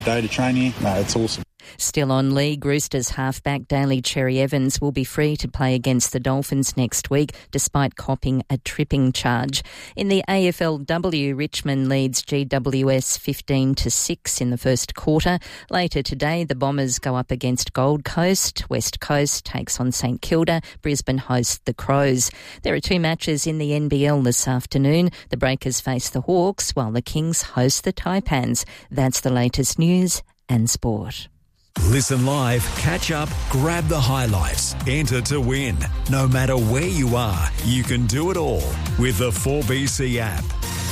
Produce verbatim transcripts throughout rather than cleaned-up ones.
day to train here. No, it's awesome. Still on league, Roosters halfback Daly Cherry Evans will be free to play against the Dolphins next week, despite copping a tripping charge. In the A F L W, Richmond leads G W S fifteen to six in the first quarter. Later today, the Bombers go up against Gold Coast. West Coast takes on St Kilda. Brisbane hosts the Crows. There are two matches in the N B L this afternoon. The Breakers face the Hawks, while the Kings host the Taipans. That's the latest news and sport. Listen live, catch up, grab the highlights, enter to win. No matter where you are, you can do it all with the four B C app.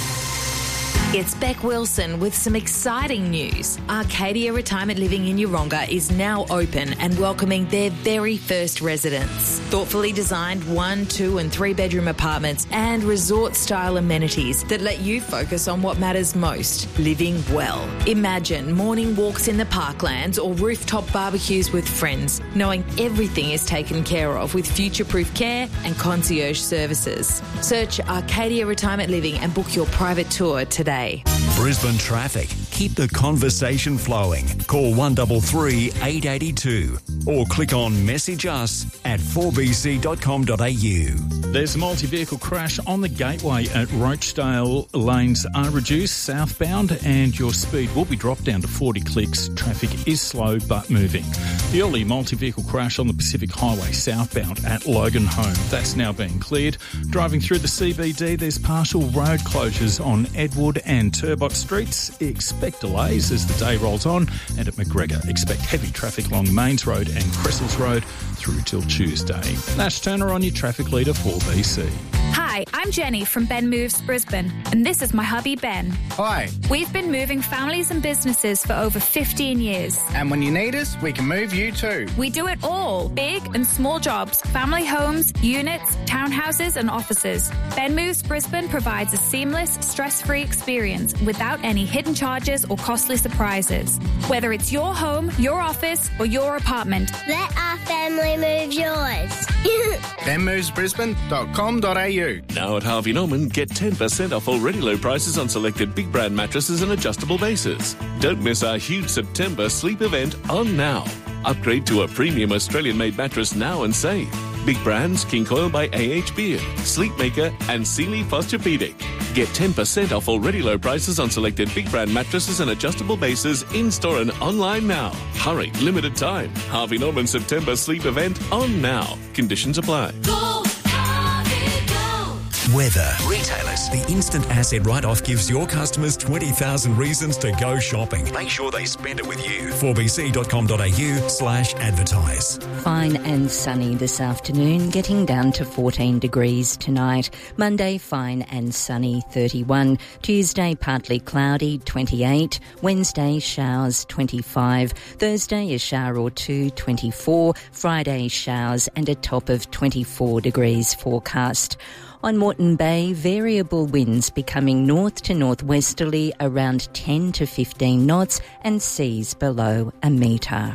It's Beck Wilson with some exciting news. Arcadia Retirement Living in Yeronga is now open and welcoming their very first residents. Thoughtfully designed one, two and three bedroom apartments and resort-style amenities that let you focus on what matters most, living well. Imagine morning walks in the parklands or rooftop barbecues with friends, knowing everything is taken care of with future-proof care and concierge services. Search Arcadia Retirement Living and book your private tour today. Brisbane traffic. Keep the conversation flowing. Call one three three, eight eight two or click on message us at four b c dot com dot a u. There's a multi-vehicle crash on the Gateway at Rochdale. Lanes are reduced southbound and your speed will be dropped down to forty clicks. Traffic is slow but moving. The early multi-vehicle crash on the Pacific Highway southbound at Logan Home. That's now being cleared. Driving through the C B D, there's partial road closures on Edward and Turbot Streets. Expect delays as the day rolls on, and at McGregor, expect heavy traffic along Mains Road and Cressels Road through till Tuesday. Nash Turner on your traffic leader for B C. Hi, I'm Jenny from Ben Moves Brisbane, and this is my hubby Ben. Hi. We've been moving families and businesses for over fifteen years. And when you need us, we can move you too. We do it all, big and small jobs, family homes, units, townhouses and offices. Ben Moves Brisbane provides a seamless, stress-free experience without any hidden charges or costly surprises. Whether it's your home, your office or your apartment, let our family move yours. ben moves brisbane dot com dot a u. Now at Harvey Norman, get ten percent off already low prices on selected big brand mattresses and adjustable bases. Don't miss our huge September sleep event on now. Upgrade to a premium Australian-made mattress now and save. Big brands, King Coil by A H Beard, Sleepmaker and Sealy Posturepedic. Get ten percent off already low prices on selected big brand mattresses and adjustable bases in-store and online now. Hurry, limited time. Harvey Norman September sleep event on now. Conditions apply. Go, Harvey, go. Weather. Retailers. The instant asset write-off gives your customers twenty thousand reasons to go shopping. Make sure they spend it with you. four b c dot com dot a u slash advertise. Fine and sunny this afternoon, getting down to fourteen degrees tonight. Monday, fine and sunny, thirty-one. Tuesday, partly cloudy, twenty-eight. Wednesday, showers, twenty-five. Thursday, a shower or two, twenty-four. Friday, showers and a top of twenty-four degrees forecast. On Moreton Bay, variable winds becoming north to northwesterly around ten to fifteen knots and seas below a metre.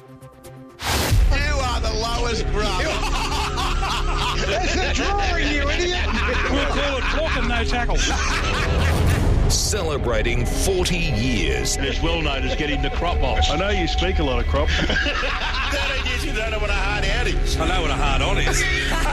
You are the lowest grub. That's a drawing, you idiot. We'll call it block and no tackle. Celebrating forty years. It's well known as getting the crop off. I know you speak a lot of crop. thirteen years you don't know what a hard out is. I know what a hard on is.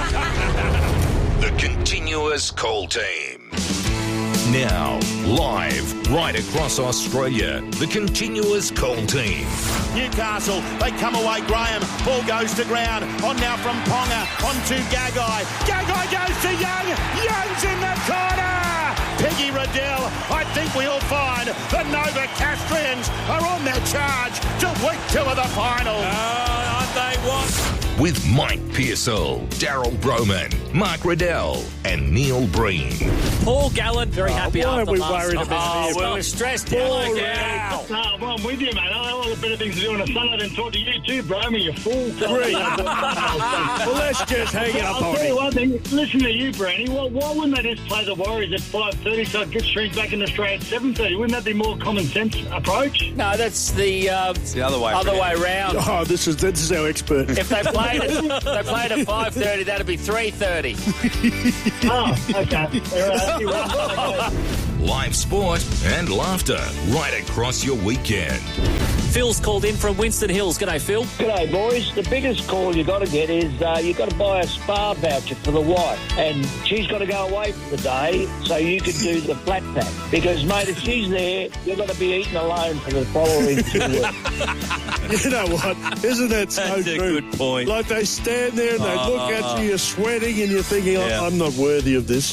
The Continuous Call Team. Now, live right across Australia, the Continuous Call Team. Newcastle, they come away, Graham. Ball goes to ground. On now from Ponga. On to Gagai. Gagai goes to Young. Young's in the corner. Peggy Riddell. I think we'll find the Nova Castrians are on their charge to week two of the final. Oh, aren't they what? With Mike Pearsall, Daryl Broman, Mark Riddell and Neil Breen. Paul Gallen, very oh, happy why after are we last worried night. about Oh, well, we're stressed out. Gal. No, well, I'm with you, mate. I have a lot of better things to do on a Sunday than talk to you too, Broman, you fool. Great. Well, let's just hang it up I'll on tell you him. one thing. Listen to you, Brandy. Why, why wouldn't they just play the Warriors at five thirty so it gets straight back in Australia at seven thirty? Wouldn't that be more common sense approach? No, that's the, uh, it's the other way other around. way round. Oh, this is this is our expert. If they played at, they played at five thirty, that'd be three thirty. Oh, okay. All right. live sport and laughter right across your weekend. Phil's called in from Winston Hills. G'day, Phil. G'day, boys. The biggest call you got to get is uh, you got to buy a spa voucher for the wife, and she's got to go away for the day so you can do the flat pack. Because, mate, if she's there, you've got to be eating alone for the following two weeks. You know what? Isn't that so That's true? a good point. Like they stand there and they Oh, look oh, at you, you're sweating, and you're thinking, Yeah. I'm not worthy of this.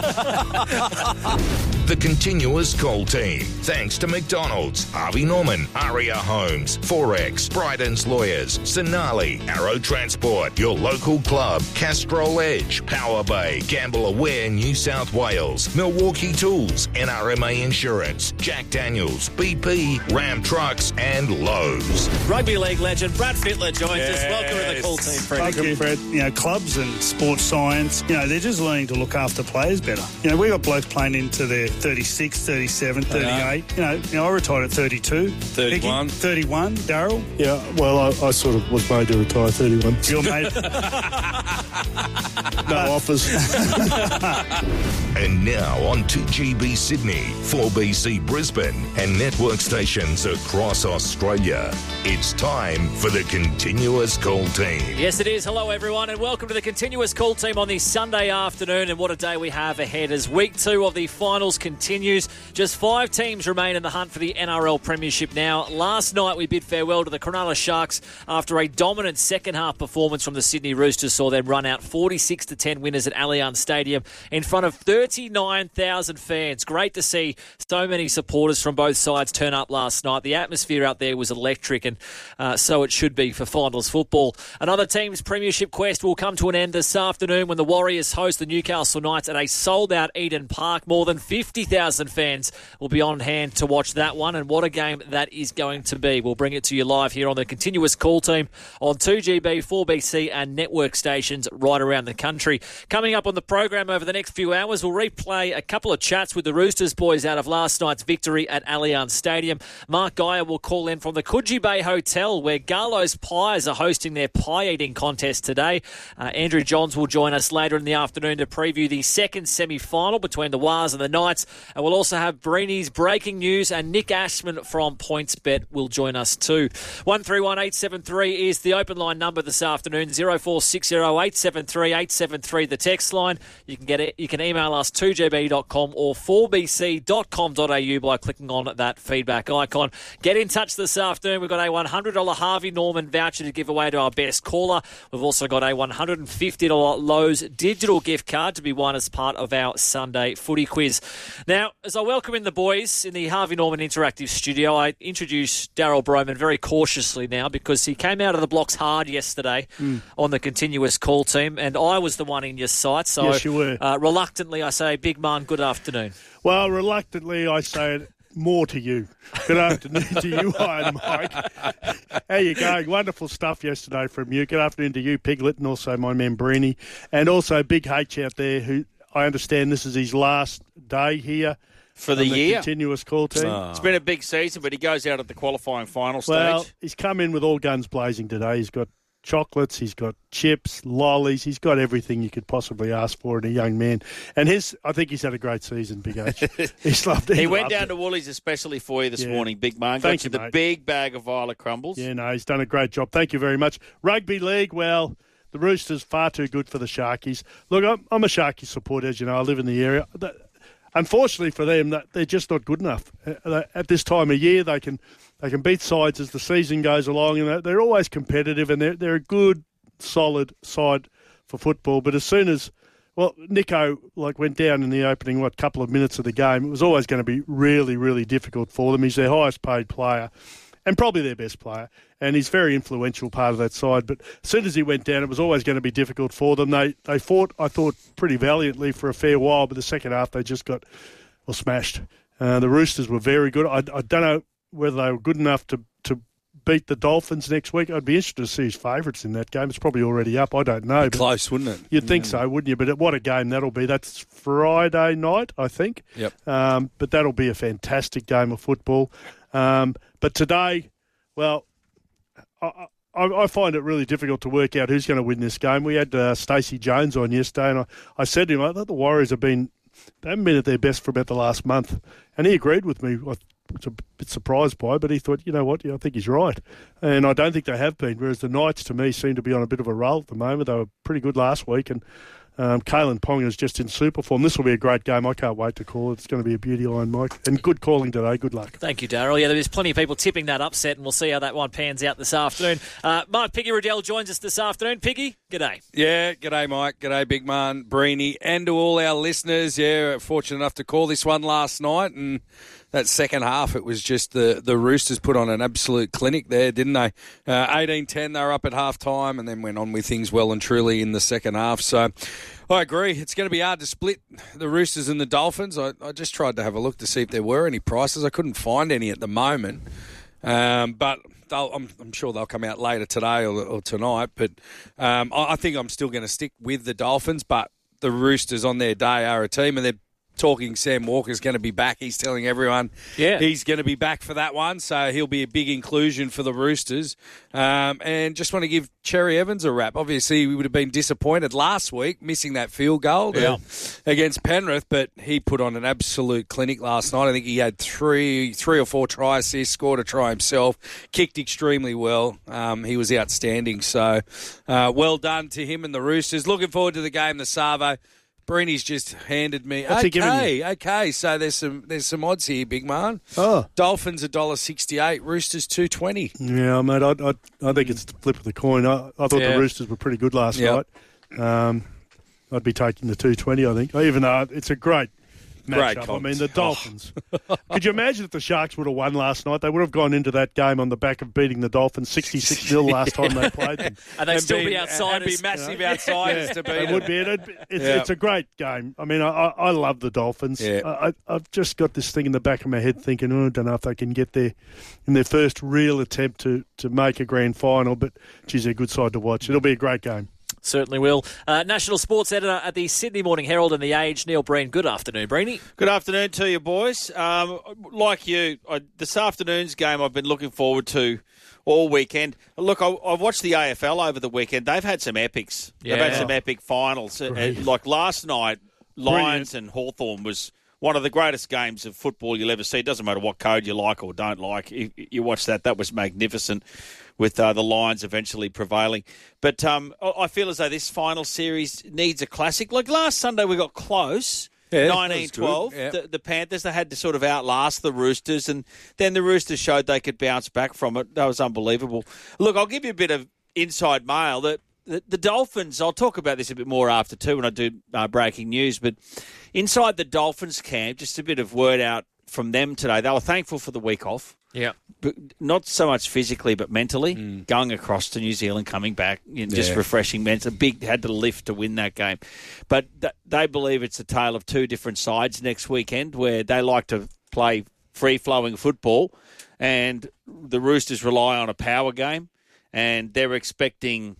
The Continuous Call Team. Thanks to McDonald's, Harvey Norman, Aria Homes, Forex, Bryden's Lawyers, Sonali, Arrow Transport, your local club, Castrol Edge, Power Bay, Gamble Aware New South Wales, Milwaukee Tools, N R M A Insurance, Jack Daniels, B P, Ram Trucks, and Lowe's. Rugby league legend Brad Fittler joins us. Welcome to the call team, Fred. Thank you, Fred. You know, clubs and sports science, you know, they're just learning to look after players better. You know, we got blokes playing into their thirty-six, thirty-seven, thirty-eight. You know, you know, I retired at thirty-two. thirty-one. Peggy, thirty-one. Daryl. Yeah, well, I, I sort of was made to retire thirty-one. Your mate. No offers. And now on two G B Sydney, four B C Brisbane, and network stations across Australia. It's time for the Continuous Call Team. Yes, it is. Hello, everyone, and welcome to the Continuous Call Team on this Sunday afternoon. And what a day we have ahead as week two of the finals continues. Just five teams remain in the hunt for the N R L Premiership now. Last night we bid farewell to the Cronulla Sharks after a dominant second-half performance from the Sydney Roosters saw them run out forty-six to ten winners at Allianz Stadium in front of thirty-nine thousand fans. Great to see so many supporters from both sides turn up last night. The atmosphere out there was electric, and uh, so it should be for finals football. Another team's premiership quest will come to an end this afternoon when the Warriors host the Newcastle Knights at a sold-out Eden Park. More than fifty thousand fans will be on hand to watch that one, and what a game that is going to be. We'll bring it to you live here on the Continuous Call Team on two G B, four B C and network stations right around the country. Coming up on the program over the next few hours, we'll replay a couple of chats with the Roosters boys out of last night's victory at Allianz Stadium. Mark Geyer will call in from the Coogee Bay Hotel where Garlo's Pies are hosting their pie eating contest today. Uh, Andrew Johns will join us later in the afternoon to preview the second semi-final between the Wars and the Knights. And we'll also have Breeny's breaking news, and Nick Ashman from PointsBet will join us too. one three one eight seven three is the open line number this afternoon. zero four six zero eight seven three eight seven three the text line. You can get it. You can email us two g b dot com or four b c dot com dot a u by clicking on that feedback icon. Get in touch this afternoon. We've got a one hundred dollars Harvey Norman voucher to give away to our best caller. We've also got a one hundred fifty dollars Lowe's digital gift card to be won as part of our Sunday footy quiz. Now, as I welcome in the boys in the Harvey Norman Interactive Studio, I introduce Daryl Broman very cautiously now because he came out of the blocks hard yesterday mm. on the Continuous Call Team, and I was the one in your sight. So yes, you were. Uh, reluctantly, I say, big man, good afternoon. Well, reluctantly, I say it more to you. Good afternoon to you, Iron Mike. How you going? Wonderful stuff yesterday from you. Good afternoon to you, Piglet, and also my man Breeny. And also Big H out there, who I understand this is his last day here. For the, the year. Continuous Call Team. Oh. It's been a big season, but he goes out at the qualifying final stage. Well, he's come in with all guns blazing today. He's got chocolates, he's got chips, lollies, he's got everything you could possibly ask for in a young man. And his, I think he's had a great season, Big H. He's loved it. He, he went down it. to Woolies especially for you this yeah. morning, Big Man. Got Thank you you, the mate. big bag of Violet Crumbles. Yeah, no, he's done a great job. Thank you very much. Rugby League, well, the Roosters far too good for the Sharkies. Look, I'm, I'm a Sharky supporter, as you know. I live in the area. Unfortunately for them, they're just not good enough. At this time of year, they can they can beat sides as the season goes along, and they're always competitive, and they're, they're a good, solid side for football. But as soon as, well, Nico like went down in the opening, what, couple of minutes of the game, it was always going to be really, really difficult for them. He's their highest paid player and probably their best player, and he's a very influential part of that side. But as soon as he went down, it was always going to be difficult for them. They they fought, I thought, pretty valiantly for a fair while, but the second half they just got, well, smashed. Uh, the Roosters were very good. I, I don't know whether they were good enough to, to beat the Dolphins next week. I'd be interested to see his favourites in that game. It's probably already up. I don't know. Close, wouldn't it? You'd think mm. so, wouldn't you? But what a game that'll be. That's Friday night, I think. Yep. Um, but that'll be a fantastic game of football. Um, but today, well, I, I, I find it really difficult to work out who's going to win this game. We had uh, Stacey Jones on yesterday, and I, I said to him, I thought the Warriors have been they haven't been at their best for about the last month. And he agreed with me. I was a bit surprised by it, but he thought, you know what, yeah, I think he's right. And I don't think they have been, whereas the Knights, to me, seem to be on a bit of a roll at the moment. They were pretty good last week, and Um, Kalen Ponga is just in super form. This will be a great game. I can't wait to call it. It's going to be a beauty line, Mike. And good calling today. Good luck. Thank you, Daryl. Yeah, there's plenty of people tipping that upset, and we'll see how that one pans out this afternoon. Uh, Mark Piggy Riddell joins us this afternoon. Piggy, g'day. Yeah, g'day, Mike. G'day, Big Man, Breeny, and to all our listeners. Yeah, fortunate enough to call this one last night, and that second half, it was just the, the Roosters put on an absolute clinic there, didn't they? Uh, eighteen ten, they were up at half-time and then went on with things well and truly in the second half. So I agree. It's going to be hard to split the Roosters and the Dolphins. I, I just tried to have a look to see if there were any prices. I couldn't find any at the moment. Um, but I'm, I'm sure they'll come out later today or, or tonight. But um, I, I think I'm still going to stick with the Dolphins. But the Roosters on their day are a team, and they're talking Sam Walker's going to be back. He's telling everyone yeah. he's going to be back for that one, so he'll be a big inclusion for the Roosters. Um, and just want to give Cherry Evans a rap. Obviously, we would have been disappointed last week, missing that field goal yeah. against Penrith, but he put on an absolute clinic last night. I think he had three three or four try assists, scored a try himself, kicked extremely well. Um, he was outstanding. So uh, well done to him and the Roosters. Looking forward to the game, the Savo. Breeny's just handed me. What's okay, he giving you? okay. So there's some there's some odds here, big man. Oh, Dolphins a dollar sixty eight, Roosters two twenty. Yeah, mate. I, I I think it's the flip of the coin. I, I thought yeah. the Roosters were pretty good last yep. night. Um, I'd be taking the two twenty. I think, even though it's a great matchup. I mean, the Dolphins. Oh. Could you imagine if the Sharks would have won last night? They would have gone into that game on the back of beating the Dolphins sixty-six nil last time they played them. And they'd still be, be outsiders. And be massive you know? outsiders yeah, to beat It them. would be. It'd be it's, yeah. it's a great game. I mean, I, I, I love the Dolphins. Yeah. I, I, I've just got this thing in the back of my head thinking, oh, I don't know if they can get there in their first real attempt to, to make a grand final, but, geez, they're a good side to watch. It'll be a great game. Certainly will. Uh, National Sports Editor at the Sydney Morning Herald and The Age, Neil Breen. Good afternoon, Breeny. Good afternoon to you, boys. Um, like you, I, this afternoon's game I've been looking forward to all weekend. Look, I, I've watched the A F L over the weekend. They've had some epics. Yeah. They've had some epic finals. Uh, like last night, Lions Brilliant. and Hawthorn was one of the greatest games of football you'll ever see. It doesn't matter what code you like or don't like. You, you watch that. That was magnificent, with uh, the Lions eventually prevailing. But um, I feel as though this final series needs a classic. Like last Sunday we got close, yeah, nineteen twelve. Yeah. The, the Panthers, they had to sort of outlast the Roosters, and then the Roosters showed they could bounce back from it. That was unbelievable. Look, I'll give you a bit of inside mail that the, the Dolphins, I'll talk about this a bit more after too when I do uh, breaking news, but inside the Dolphins camp, just a bit of word out from them today. They were thankful for the week off. Yeah. But not so much physically, but mentally. Mm. Going across to New Zealand, coming back, you know, just Yeah. refreshing. Man, it's a big, had to lift to win that game. But th- they believe it's a tale of two different sides next weekend, where they like to play free-flowing football, and the Roosters rely on a power game, and they're expecting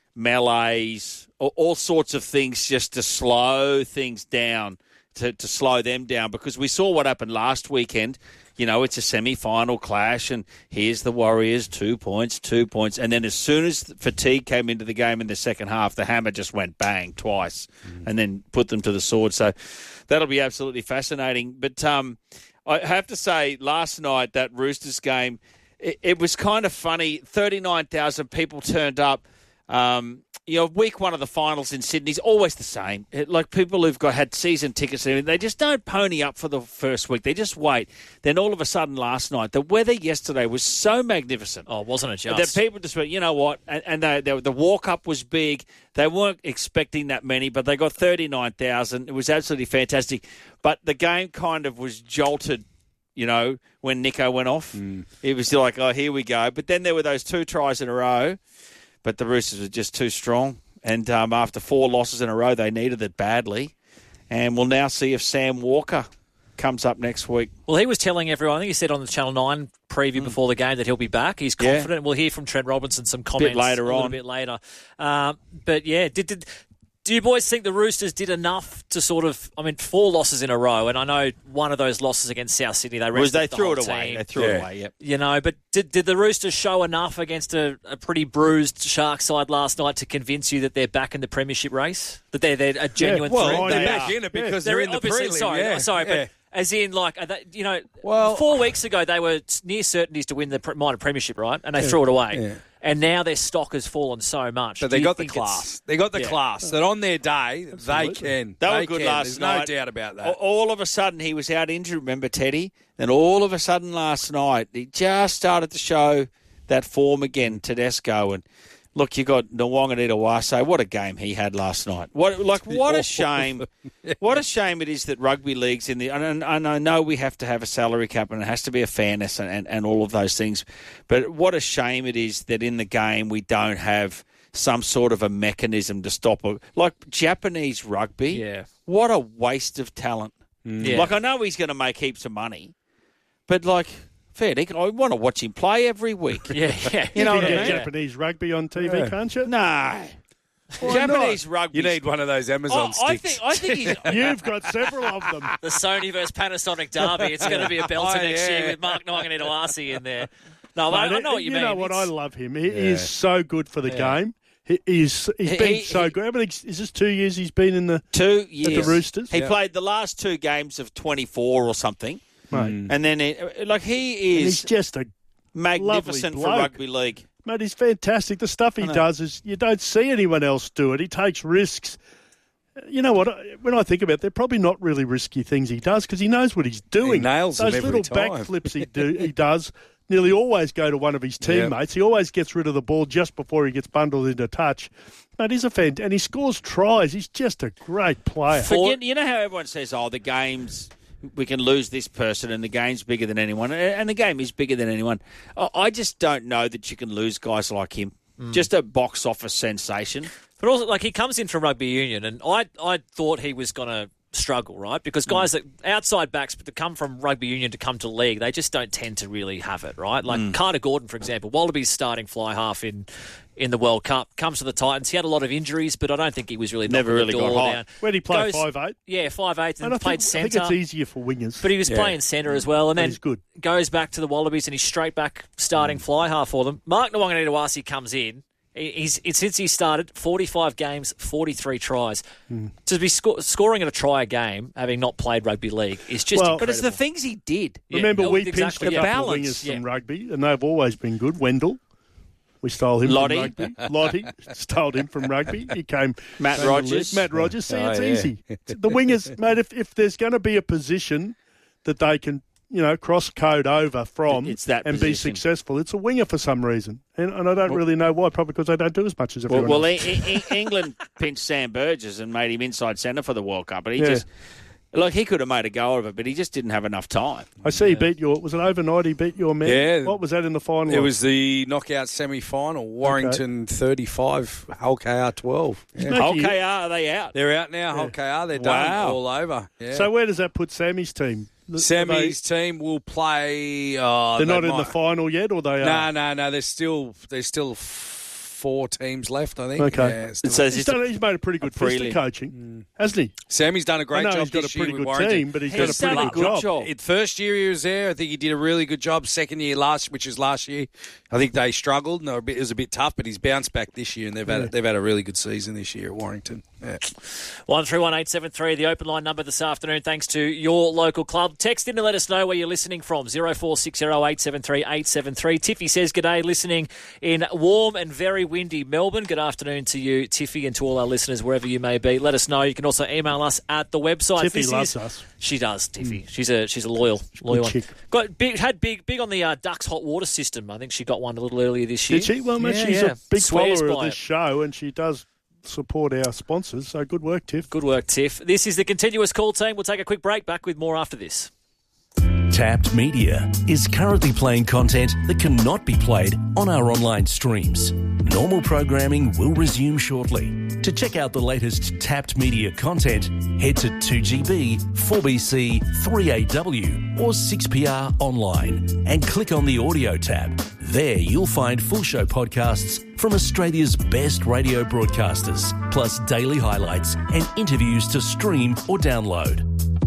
melees, all, all sorts of things just to slow things down, to, to slow them down, because we saw what happened last weekend. You know, it's a semi-final clash, and here's the Warriors, two points, two points. And then as soon as fatigue came into the game in the second half, the hammer just went bang twice mm. and then put them to the sword. So that'll be absolutely fascinating. But um, I have to say, last night, that Roosters game, it, it was kind of funny. thirty-nine thousand people turned up. Um, you know, week one of the finals in Sydney is always the same. It, like people who've got had season tickets, they just don't pony up for the first week. They just wait. Then all of a sudden last night, the weather yesterday was so magnificent. Oh, wasn't it just? That people just went, you know what? And, and they, they, the walk-up was big. They weren't expecting that many, but they got thirty-nine thousand. It was absolutely fantastic. But the game kind of was jolted, you know, when Nico went off. Mm. It was like, oh, here we go. But then there were those two tries in a row. But the Roosters were just too strong. And um, after four losses in a row, they needed it badly. And we'll now see if Sam Walker comes up next week. Well, he was telling everyone, I think he said on the Channel nine preview mm. before the game that he'll be back. He's confident. Yeah. We'll hear from Trent Robinson some comments bit later a little on. bit later. Um, but, yeah, did, did Do you boys think the Roosters did enough to sort of, I mean, four losses in a row, and I know one of those losses against South Sydney, they rested they the threw whole it away. team. They threw Yeah. it away, yep. You know, but did did the Roosters show enough against a, a pretty bruised Shark side last night to convince you that they're back in the premiership race? That they're, they're a genuine Well, threat? they're they back are. in it because They're they're in the obviously- prelim. Sorry, yeah. sorry, yeah. but as in, like, are they, you know, Well- four weeks ago they were near certainties to win the pre- minor premiership, right? And they threw it away. Yeah. And now their stock has fallen so much. But Do they you got the think it's- class. They got the Yeah. class that on their day they can. They were They good can. last There's night. no doubt about that. A- All of a sudden, he was out injured, remember, Teddy? Then all of a sudden last night, he just started to show that form again, Tedesco. And look, you got Nwanga Nitawase. What a game he had last night. What like what a shame. What a shame it is that rugby league's in the... And, and I know we have to have a salary cap and it has to be a fairness and, and, and all of those things. But what a shame it is that in the game we don't have some sort of a mechanism to stop it. Like Japanese rugby, Yeah. what a waste of talent. Yeah. Like, I know he's going to make heaps of money, but, like, fair dinkum, I want to watch him play every week. Yeah, yeah. You know you what can I get mean? Japanese rugby on T V, Yeah. can't you? No. Why Japanese rugby. You need one of those Amazon I, I sticks. think, I think he's... You've got several of them. The Sony versus Panasonic derby. It's going to be a belter Oh, next yeah. year with Mark Nwanganitawase in there. No, I, Mate, I know what you, you mean. know what? I It's- love him. He is so good for the Yeah. game. He is. He's He- been he- so good. How many, is this two years he's been in the Two at years. the Roosters? He Yeah. played the last two games of twenty-four or something. Mate, And then, it, like, he and he's is just a magnificent for bloke. rugby league. mate. He's fantastic. The stuff he know. does is you don't see anyone else do it. He takes risks. You know what? When I think about it, they're probably not really risky things he does because he knows what he's doing. He nails them Those every little time. backflips he do he does nearly always go to one of his teammates. He always gets rid of the ball just before he gets bundled into touch. Mate, he's a fan, and he scores tries. He's just a great player. But you, you know how everyone says, oh, the game's, we can lose this person and the game's bigger than anyone. And the game is bigger than anyone. I I just don't know that you can lose guys like him. Just a box office sensation. But also, like, he comes in from rugby union, and I, I thought he was going to struggle, right? Because guys that outside backs but to come from rugby union to come to league, they just don't tend to really have it, right? Like Carter Gordon, for example, Wallabies starting fly half in in the World Cup, comes to the Titans. He had a lot of injuries, but I don't think he was really Never knocking really the door got hot. down. Where did he play? Goes- five eight? Yeah, five eight, and, And I played think, I think centre. it's easier for wingers. But he was Yeah. playing centre as well, and But then he's good. goes back to the Wallabies, and he's straight back starting fly half for them. Mark Nwanganitawase comes in. He- He's since he started forty-five games, forty-three tries. Hmm. To be sco- scoring at a try a game, having not played rugby league, is just Well- incredible. But it's the things he did. Yeah, Remember, no, we exactly, pinched a yeah. couple of Balance, wingers from yeah. rugby, and they've always been good. Wendell, we stole him Lottie. from rugby. Lottie, stole him from rugby. He came. Matt came to Rogers. live. Matt Rogers. See, Oh, it's yeah. easy. The wingers, mate, if, if there's going to be a position that they can, you know, cross code over from It's that and be position. successful, it's a winger for some reason. And, and I don't really know why, probably because they don't do as much as Well, everyone well else. E- E- England pinched Sam Burgess and made him inside centre for the World Cup, but he Yeah. just... Like, he could have made a go of it, but he just didn't have enough time. I see he beat your, was it overnight he beat your man? Yeah. What was that in the final? It was the knockout semi-final. Warrington thirty-five, Hull K R twelve. Yeah. Making- Hull K R, are they out? They're out now, Hull K R. They're done Wow. all over. Yeah. So where does that put Sammy's team? The- Sammy's team will play... Oh, They're they not in the might- final yet, or they No, are? no, no. There's still there's still f- four teams left, I think. Okay. Yeah, still- So He's, it's done, he's made a pretty good fist prelim. of coaching, hasn't he? Sammy's done a I great know job he's got a this year pretty with good Warrington. team, but he's He's done a done pretty a good good job. job. It, first year he was there, I think he did a really good job. Second year, last, which was last year, I think they struggled. And they were a bit, it was a bit tough, but he's bounced back this year, and they've had Yeah. a, they've had a really good season this year at Warrington. Yeah. One three one eight seven three, the open line number this afternoon. Thanks to your local club. Text in to let us know where you're listening from. Zero four six zero eight seven three eight seven three. Tiffy says, "G'day, listening in warm and very windy Melbourne." Good afternoon to you, Tiffy, and to all our listeners wherever you may be. Let us know. You can also email us at the website. Tiffy This loves is- us. She does, Tiffy. She's a she's a loyal loyal one. chick. Got big had big big on the uh, Ducks hot water system. I think she got one a little earlier this year. Did she? Well, mate, Yeah, she's yeah. a big Swears follower of by this it. show, and she does support our sponsors. So good work, Tiff. Good work, Tiff. This is the continuous call team. We'll take a quick break. Back with more after this. Tapped Media is currently playing content that cannot be played on our online streams. Normal programming will resume shortly. To check out the latest Tapped Media content, head to two G B, four B C, three A W or six P R online and click on the audio tab. There you'll find full show podcasts from Australia's best radio broadcasters, plus daily highlights and interviews to stream or download.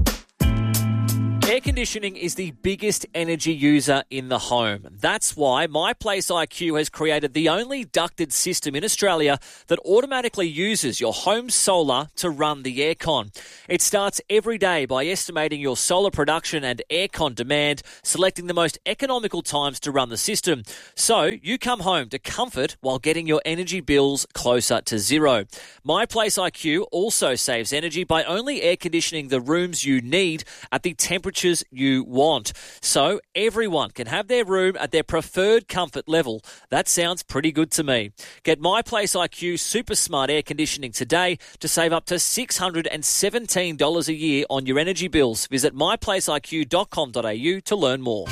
Air conditioning is the biggest energy user in the home. That's why My Place I Q has created the only ducted system in Australia that automatically uses your home solar to run the aircon. It starts every day by estimating your solar production and aircon demand, selecting the most economical times to run the system. So you come home to comfort while getting your energy bills closer to zero. My Place I Q also saves energy by only air conditioning the rooms you need at the temperature you want. So everyone can have their room at their preferred comfort level. That sounds pretty good to me. Get My Place I Q Super Smart Air Conditioning today to save up to six hundred seventeen dollars a year on your energy bills. Visit my place I Q dot com dot a u to learn more.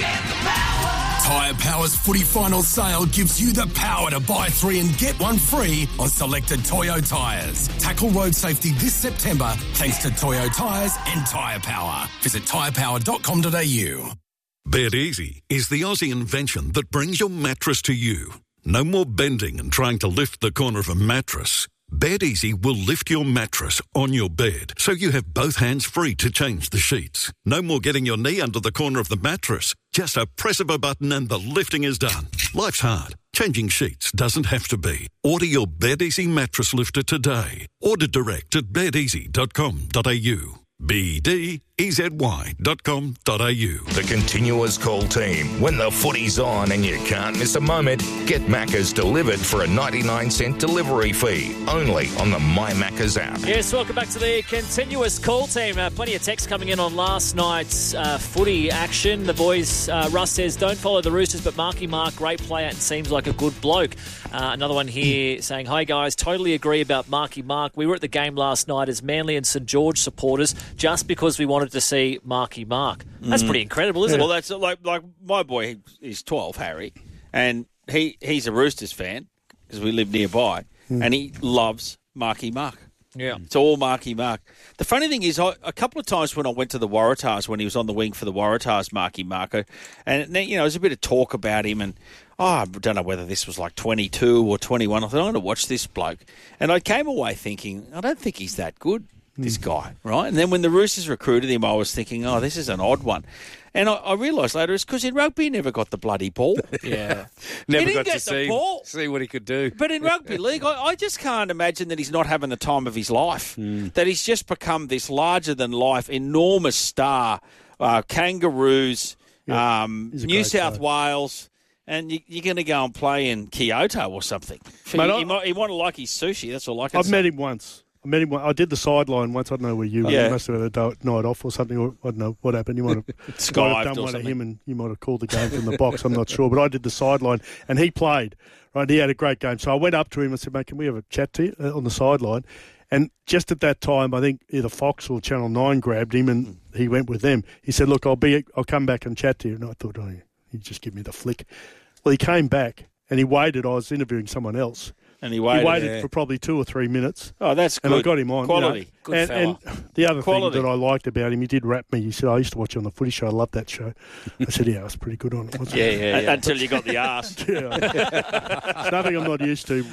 Tyre Power's footy final sale gives you the power to buy three and get one free on selected Toyo tyres. Tackle road safety this September thanks to Toyo tyres and Tyre Power. Visit tyre power dot com dot a u. Bed Easy is the Aussie invention that brings your mattress to you. No more bending and trying to lift the corner of a mattress. Bed Easy will lift your mattress on your bed so you have both hands free to change the sheets. No more getting your knee under the corner of the mattress. Just a press of a button and the lifting is done. Life's hard. Changing sheets doesn't have to be. Order your Bed Easy mattress lifter today. Order direct at bed easy dot com dot a u. B D E Z Y dot com dot a u. The Continuous Call team. When the footy's on and you can't miss a moment, get Macca's delivered for a ninety-nine cent delivery fee. Only on the My Macca's app. Yes, welcome back to the Continuous Call team. Uh, plenty of text coming in on last night's uh, footy action. The boys, uh, Russ says, don't follow the Roosters, but Marky Mark, great player and seems like a good bloke. Uh, another one here saying, hi guys, totally agree about Marky Mark. We were at the game last night as Manly and St George supporters just because we wanted to see Marky Mark. That's Mm. pretty incredible, isn't well, it? Well, that's like like my boy. He's twelve, Harry, and he he's a Roosters fan because we live nearby, Mm. and he loves Marky Mark. Yeah. It's all Marky Mark. The funny thing is, I, a couple of times when I went to the Waratahs, when he was on the wing for the Waratahs, Marky Mark, and you know, there's a bit of talk about him, and oh, I don't know whether this was like twenty-two or twenty-one. I thought, I'm going to watch this bloke. And I came away thinking, I don't think he's that good, this guy, right? And then when the Roosters recruited him, I was thinking, oh, this is an odd one. And I, I realised later it's because in rugby he never got the bloody ball. Yeah. Never he didn't got get to the see, ball. see what he could do. But in rugby league, I, I just can't imagine that he's not having the time of his life. Mm. That he's just become this larger-than-life, enormous star. Uh, Kangaroos, Yeah, um, he's a New great South player. Wales, and you, you're going to go and play in Kyoto or something. Mate, he, I- he, might, he might like his sushi, that's all I can I've say. met him once. I met him. I did the sideline once. I don't know where you were. Yeah. You must have had a do- night off or something. Or I don't know what happened. You might have, might have Skyped done or one something. of him, and you might have called the game from the box. I'm not sure, but I did the sideline, and he played. Right, he had a great game. So I went up to him and said, "Mate, can we have a chat to you uh, on the sideline?" And just at that time, I think either Fox or Channel Nine grabbed him, and he went with them. He said, "Look, I'll be. I'll come back and chat to you." And I thought, "Oh, he'd just give me the flick." Well, he came back and he waited. I was interviewing someone else. And he waited, He waited yeah. for probably two or three minutes. Oh, that's And I good. got him on. Quality. You know. Good and, fella. and the other Quality. thing that I liked about him, he did rap me. He said, I used to watch you on the footy show. I loved that show. I said, yeah, I was pretty good on it, wasn't Yeah, it? yeah, yeah. Until you got the arse. Yeah. It's nothing I'm not used to.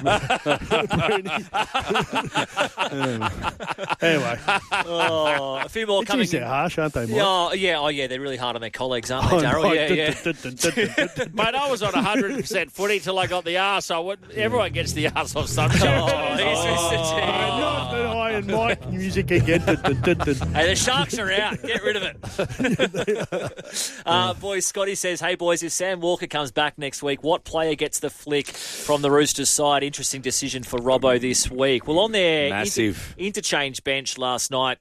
Anyway. Oh, a few more Geez, coming they're in. harsh, aren't they, Mike? Yeah, oh, yeah, oh, yeah, they're really hard on their colleagues, aren't they, Oh, Daryl? no. Yeah, yeah. Mate, I was on one hundred percent footy till I got the arse. So what, everyone gets the arse off some shows. Oh, he's Mister T. Not the Iron Mike music again. Hey, the Sharks are out. Get rid of it. uh, boys, Scotty says, hey, boys, if Sam Walker comes back next week, what player gets the flick from the Roosters side? Interesting decision for Robbo this week. Well, on their Massive. inter- interchange bench last night,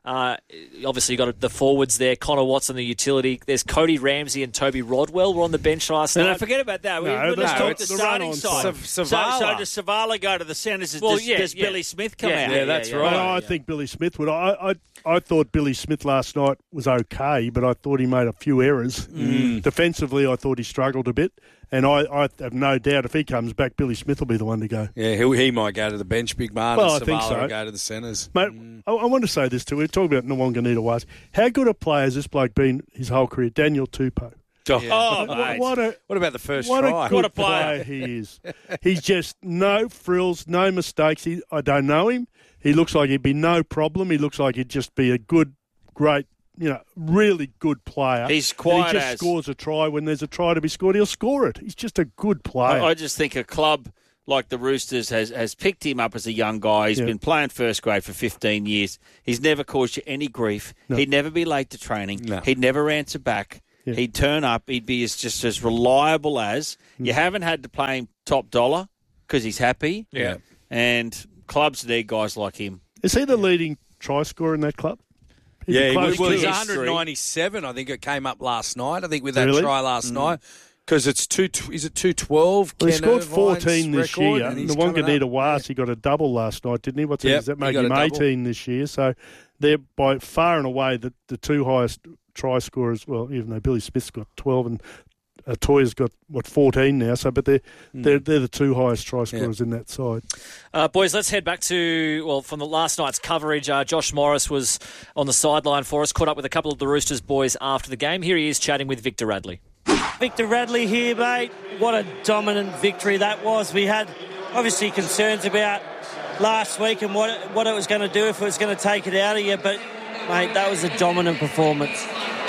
Uh, obviously, you've got the forwards there, Connor Watson, the utility. There's Cody Ramsey and Toby Rodwell were on the bench last no, night. No, forget about that. We, no, let's no, talk it's the the starting run-on side. side. So, so does Savala go to the centres? Does, Well, yeah, does yeah. Billy Smith come Yeah, out? Yeah, that's yeah, right. Well, I think Billy Smith would. I, I I thought Billy Smith last night was okay, but I thought he made a few errors. Mm. Defensively, I thought he struggled a bit. And I, I have no doubt if he comes back, Billy Smith will be the one to go. Yeah, he, he might go to the bench, big man, Well, and I think Savala so. will go to the centres. Mate, Mm. I, I want to say this too. We're talking about Nwanganita Wise. How good a player has this bloke been his whole career? Daniel Tupou. Oh, Oh, What, mate. what, a, what about the first what try? a good What a player. he is. He's just no frills, no mistakes. He, I don't know him. He looks like he'd be no problem. He looks like he'd just be a good, great, you know, really good player. He's And quiet he just as- scores a try when there's a try to be scored. He'll score it. He's just a good player. I, I just think a club like the Roosters has, has picked him up as a young guy. He's Yeah. been playing first grade for fifteen years. He's never caused you any grief. No. He'd never be late to training. No. He'd never answer back. Yeah. He'd turn up. He'd be as, just as reliable as. You haven't had to pay him top dollar because he's happy. Yeah. And clubs need guys like him. Is he the leading try scorer in that club? He's Yeah, a he close was, well, he's to- history. one ninety-seven. I think it came up last night. I think with that Really? try last night. Because it's two, is it two twelve? Well, he scored fourteen this record, year. and The he's coming Wanganita up. Was, he got a double last night, didn't he? What's Yep, does that he make got him a double. eighteen this year? So they're by far and away the, the two highest try scorers. Well, even though Billy Smith's got twelve and uh, Toya's got what fourteen now. So, but they're Hmm. they're they're the two highest try scorers in that side. Uh, boys, let's head back to, well, from the last night's coverage. Uh, Josh Morris was on the sideline for us, caught up with a couple of the Roosters boys after the game. Here he is chatting with Victor Radley. Victor Radley here, mate. What a dominant victory that was. We had obviously concerns about last week and what it, what it was going to do, if it was going to take it out of you, but, mate, that was a dominant performance.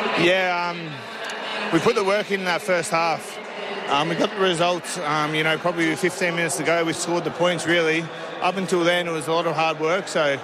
Yeah, um, we put the work in that first half. Um, we got the results, um, you know, probably fifteen minutes to go. We scored the points, really. Up until then, it was a lot of hard work. So,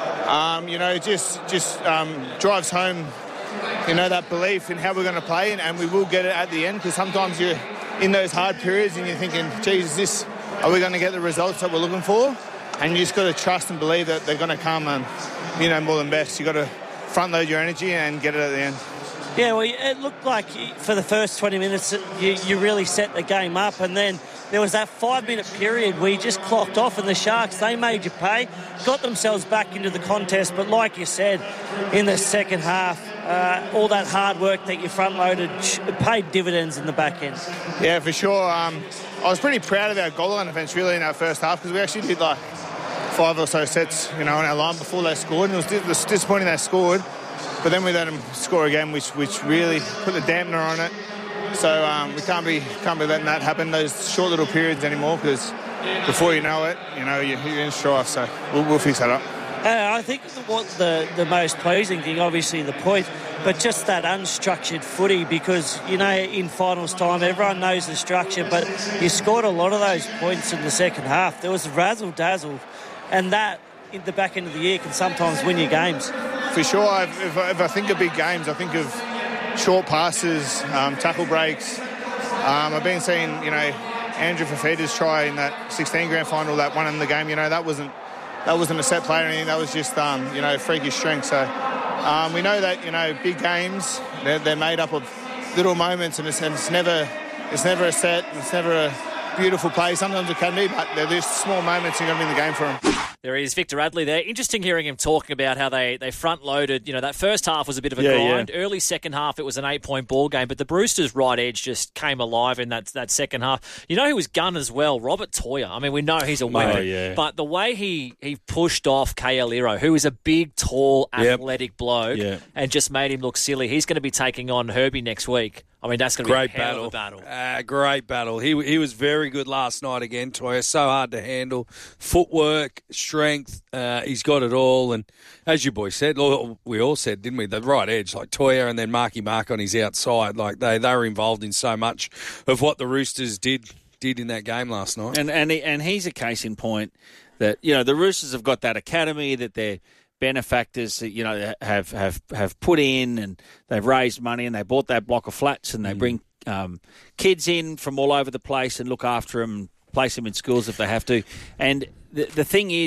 um, you know, it just, just um, drives home, you know, that belief in how we're going to play, and, and we will get it at the end, because sometimes you're in those hard periods and you're thinking, geez, is this, are we going to get the results that we're looking for? And you just got to trust and believe that they're going to come, and, you know, more than best. You got to front load your energy and get it at the end. Yeah, well, it looked like for the first twenty minutes you, you really set the game up, and then there was that five-minute period where you just clocked off, and the Sharks, they made you pay, got themselves back into the contest. But like you said, in the second half, uh, all that hard work that you front-loaded paid dividends in the back end. Yeah, for sure. Um, I was pretty proud of our goal line defence, really, in our first half, because we actually did like five or so sets, you know, on our line before they scored, and it was disappointing they scored. But then we let them score again, which which really put the dampener on it. So um, we can't be can't be letting that happen, those short little periods anymore, because before you know it, you know, you're, you're in strife. So we'll, we'll fix that up. Uh, I think what the, the most pleasing thing, obviously the point, but just that unstructured footy, because, you know, in finals time, everyone knows the structure, but you scored a lot of those points in the second half. There was razzle-dazzle, and that, in the back end of the year, can sometimes win you games. For sure, I've, if, I, if I think of big games, I think of short passes, um, tackle breaks. Um, I've been seeing, you know, Andrew Fafita's try in that sixteen grand final, that one in the game. You know, that wasn't that wasn't a set play or anything. That was just, um, you know, freakish strength. So um, we know that, you know, big games, they're, they're made up of little moments, and it's, and it's never it's never a set. It's never a beautiful play. Sometimes it can be, but they're just small moments. You're going to be in the game for them. There is Victor Radley there. Interesting hearing him talking about how they, they front-loaded. You know, that first half was a bit of a Yeah, grind. yeah. Early second half, it was an eight-point ball game, but the Roosters' right edge just came alive in that that second half. You know who was gun as well? Robert Toya. I mean, we know he's a weapon, Oh, yeah. but the way he, he pushed off K L Iro, who is a big, tall, Yep. athletic bloke, Yeah. and just made him look silly. He's going to be taking on Herbie next week. I mean, that's going to be Great a hell battle. of a battle. Uh, great battle. He he was very good last night again, Toya. So hard to handle. Footwork, strength, uh, he's got it all. And as you boys said, or we all said, didn't we, the right edge, like Toya and then Marky Mark on his outside. Like they, they were involved in so much of what the Roosters did did in that game last night. And and he, and he's a case in point that, you know, the Roosters have got that academy that they're benefactors, you know, have, have, have put in, and they've raised money, and they bought that block of flats, and they Mm. bring um, kids in from all over the place and look after them, place them in schools if they have to. And the, the thing is,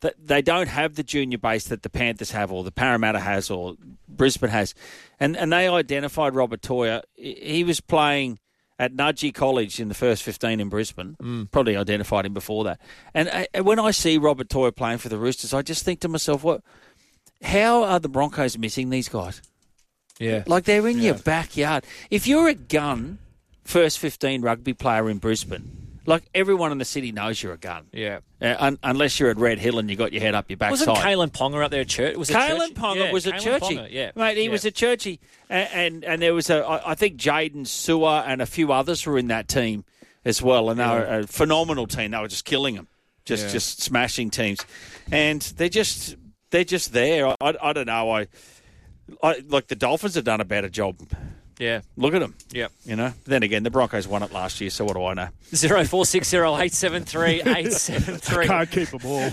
that they don't have the junior base that the Panthers have or the Parramatta has or Brisbane has. And and they identified Robert Toia. He was playing at Nudgee College in the first fifteen in Brisbane. Mm. Probably identified him before that. And uh, when I see Robert Toia playing for the Roosters, I just think to myself, what? How are the Broncos missing these guys? Yeah. Like they're in yeah. your backyard. If you're a gun first fifteen rugby player in Brisbane, like everyone in the city knows you're a gun. Yeah. Uh, un- unless you're at Red Hill and you got your head up your backside. Wasn't Kalen Ponga up there at church? Was it Kalen Ponga yeah, was a Kalen churchy. Ponga, yeah. Mate, he yeah. was a churchy. And, and and there was a, I I think Jaden Sewer and a few others were in that team as well. And yeah. they were a phenomenal team. They were just killing them. Just Yeah. just smashing teams. And they're just they're just there. I, I, I don't know. I, I like the Dolphins have done a better job. Yeah. Look at them. Yep. You know. Then again, the Broncos won it last year, so what do I know? Zero four six zero eight seven three eight seven three. Can't keep them all.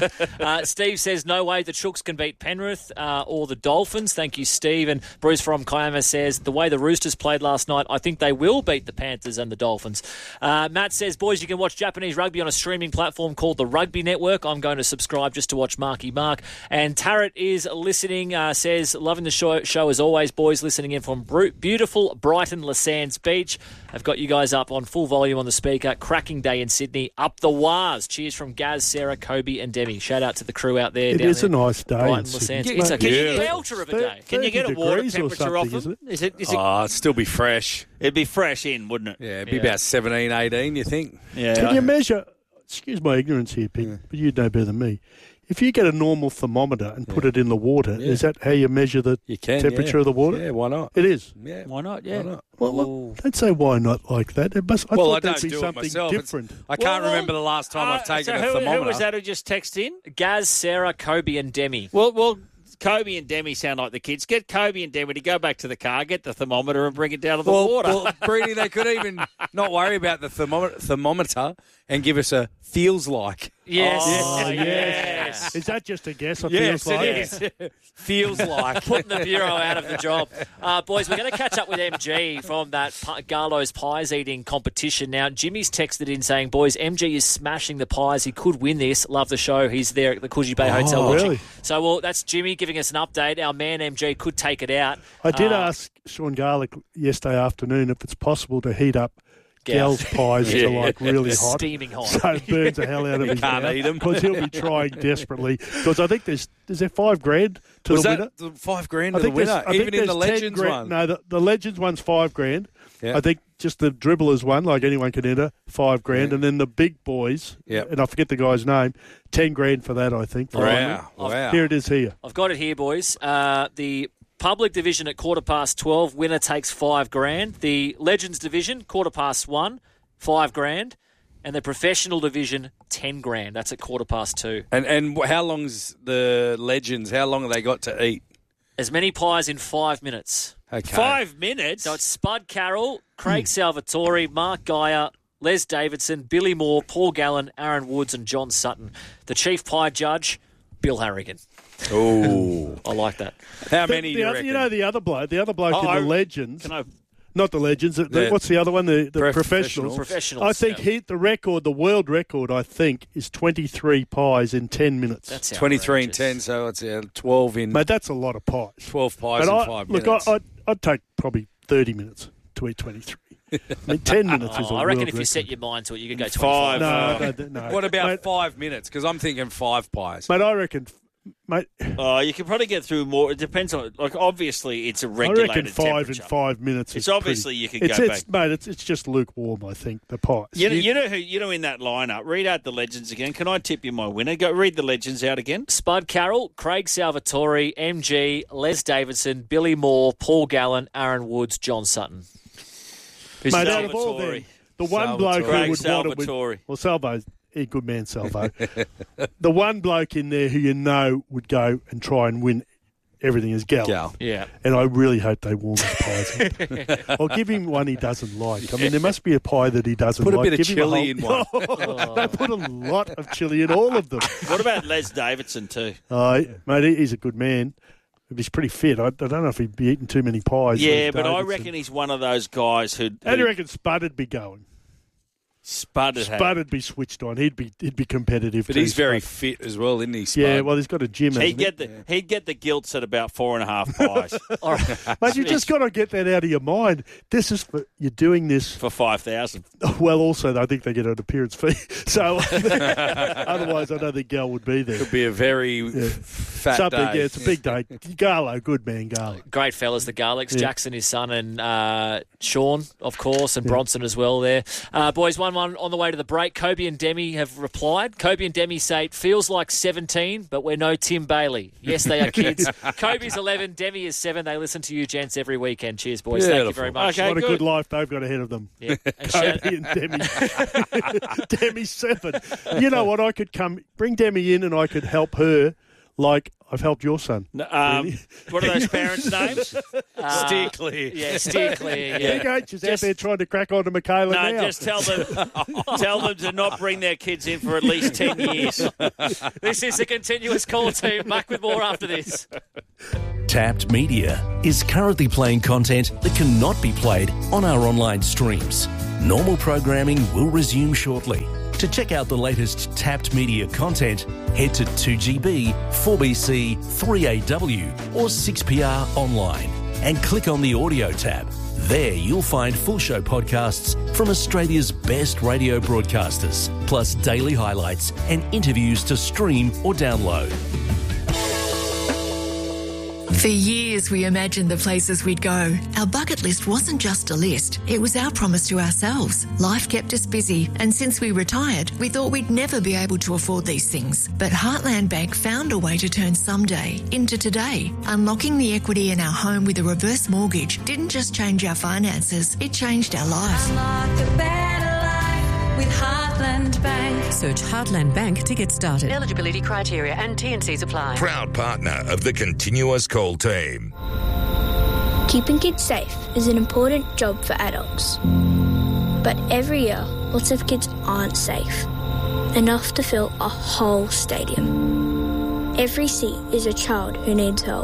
uh, Steve says, no way the Chooks can beat Penrith uh, or the Dolphins. Thank you, Steve. And Bruce from Kiama says, the way the Roosters played last night, I think they will beat the Panthers and the Dolphins. Uh, Matt says, boys, you can watch Japanese rugby on a streaming platform called the Rugby Network. I'm going to subscribe just to watch Marky Mark. And Tarrant is listening, uh, says, loving the show, show as always, boys, listening in from br- beautiful Brighton Lasands Beach. I've got you guys up on full volume on the speaker. Cracking day in Sydney. Up the Waz. Cheers from Gaz, Sarah, Kobe and Demi. Shout out to the crew out there. It down is there. a nice day. Brighton in Sydney. Lasands. It's a Yeah. belter of a day. Can you get a water degrees or temperature off something, them? isn't it? Is it? Is it? Oh, it'd still be fresh. It'd be fresh in, wouldn't it? Yeah, it'd be Yeah. about seventeen, eighteen, you think? Yeah. Can you measure, excuse my ignorance here, Pete, but you'd know better than me. If you get a normal thermometer and put it in the water, Yeah. is that how you measure the You can, temperature yeah. of the water? Yeah, why not? It is. Yeah. Why not? Yeah. Why not? Well, well, don't say why not like that. It must, I well, I thought don't there'd be do it something myself. It's- different. I can't Well, remember the last time uh, I've taken so a who, thermometer. Who was that who just texted in? Gaz, Sarah, Kobe and Demi. Well, well, Kobe and Demi sound like the kids. Get Kobe and Demi to go back to the car, get the thermometer and bring it down to the well, water. well, Breedy, they could even not worry about the thermometer, thermometer and give us a feels like. Yes. Oh, yes. yes. Is that just a guess? It Yes, feels like? it is. Feels like. Putting the Bureau out of the job. Uh, boys, we're going to catch up with M G from that P- Garlo's pies eating competition. Now, Jimmy's texted in saying, boys, M G is smashing the pies. He could win this. Love the show. He's there at the Coogee Bay Oh, Hotel watching. really? So, well, that's Jimmy giving us an update. Our man M G could take it out. I did Uh, ask Sean Garlick yesterday afternoon if it's possible to heat up Gal. Gal's pies Yeah. to like really hot. Steaming hot. So it burns the hell out of You his can't mouth. eat 'em. Because he'll be trying desperately. Because I think there's, is there five grand to Was the that winner? the five grand I to the think there's- winner? I think Even in the there's ten Legends grand- one? No, the, the Legends one's five grand. Yeah. I think just the dribblers one, like anyone can enter, five grand. Yeah. And then the big boys, Yeah. and I forget the guy's name, ten grand for that, I think. Wow. Wow. Here it is here. I've got it here, boys. Uh, the public division at quarter past twelve, winner takes five grand. The Legends division, quarter past one, five grand. And the professional division, ten grand. That's at quarter past two. And and how long's the Legends? How long have they got to eat? As many pies in five minutes. Okay. Five minutes? So it's Spud Carroll, Craig Salvatore, Mark Geyer, Les Davidson, Billy Moore, Paul Gallen, Aaron Woods and John Sutton. The chief pie judge, Bill Harrigan. Oh. I like that. How The- many the do you other, reckon? you know the other bloke, the other bloke Oh, in I- the Legends. Can I... Not the Legends. The, The- what's the other one? The, the Professionals. professionals. Professionals, I think yeah. he the record, the world record, I think, is twenty-three pies in ten minutes. That's twenty-three and outrageous. ten, so it's uh, twelve in Mate, that's a lot of pies. twelve pies But in I, five look, minutes. I, I'd, I'd take probably thirty minutes to eat twenty-three. I mean, ten minutes is a Oh, I reckon world if you record. set your mind to it, you could go Five. twenty-five. No, no, no. what about mate, five minutes? Because I'm thinking five pies. mate, I reckon, mate, Oh, you can probably get through more. It depends on, like, obviously it's a I regulated reckon five temperature. in five minutes. It's is obviously pretty, you could it's, go it's, back. mate. It's it's just lukewarm. I think the pies. You know, you know who you know in that lineup. Read out the legends again. Can I tip you my winner? Go read the legends out again. Spud Carroll, Craig Salvatore, M G, Les Davidson, Billy Moore, Paul Gallen, Aaron Woods, John Sutton. Mate, out of all them, the one bloke Craig who would want to Salvatore. win. Well, Salvo's a good man, Salvo. The one bloke in there who you know would go and try and win everything is Gal. Gal. Yeah. And I really hope they warm his pies up. I'll give him one he doesn't like. I mean, there must be a pie that he doesn't Put a like. bit of Give him a chilli whole- in one. They put a lot of chili in all of them. What about Les Davidson too? Uh, mate, he- he's a good man. He's pretty fit. I, I don't know if he'd be eating too many pies. Yeah, Les but I Davidson. reckon he's one of those guys who. How do you reckon Spud would be going? Spud had. Spud would be switched on. He'd be he'd be competitive. But too, he's very Spud. fit as well, isn't he, Spud? Yeah, well, he's got a gym. He'd get he? the yeah. he'd get the gilts at about four and a half pies. All right. Mate, you just got to get that out of your mind. This is for, you're doing this for five thousand. Well, also, I think they get an appearance fee. So otherwise, I don't think Gal would be there. Could be a very yeah. fat Something, day. Yeah, it's a big day. Garlo, good man, Garlo. Great fellas, the Garlicks. Yeah. Jackson, his son, and uh, Sean, of course, and yeah. Bronson as well there. Uh, boys, one one on the way to the break. Kobe and Demi have replied. Kobe and Demi say, it feels like seventeen, but we're no Tim Bailey. Yes, they are kids. Kobe's eleven, Demi is seven. They listen to you gents every weekend. Cheers, boys. Beautiful. Thank you very much. Okay, what good. a good life they've got ahead of them. Yeah. And Kobe and Demi. Demi seven. You know what? I could come, bring Demi in and I could help her like I've helped your son. Um, really? What are those parents' names? Uh, steer clear. Yeah, steer clear. Yeah. Big H is out there trying to crack on to Michaela no, now. just tell them, tell them to not bring their kids in for at least ten years. This is the continuous call team. Back with more after this. Tapped Media is currently playing content that cannot be played on our online streams. Normal programming will resume shortly. To check out the latest Tapped Media content, head to two G B, four B C, three A W or six P R online and click on the audio tab. There you'll find full show podcasts from Australia's best radio broadcasters, plus daily highlights and interviews to stream or download. For years, we imagined the places we'd go. Our bucket list wasn't just a list. It was our promise to ourselves. Life kept us busy, and since we retired, we thought we'd never be able to afford these things. But Heartland Bank found a way to turn someday into today. Unlocking the equity in our home with a reverse mortgage didn't just change our finances, it changed our life. Unlock a better life with Heartland Bank. Search Heartland Bank to get started. Eligibility criteria and T and Cs apply. Proud partner of the Continuous Call team. Keeping kids safe is an important job for adults. But every year, lots of kids aren't safe. Enough to fill a whole stadium. Every seat is a child who needs help.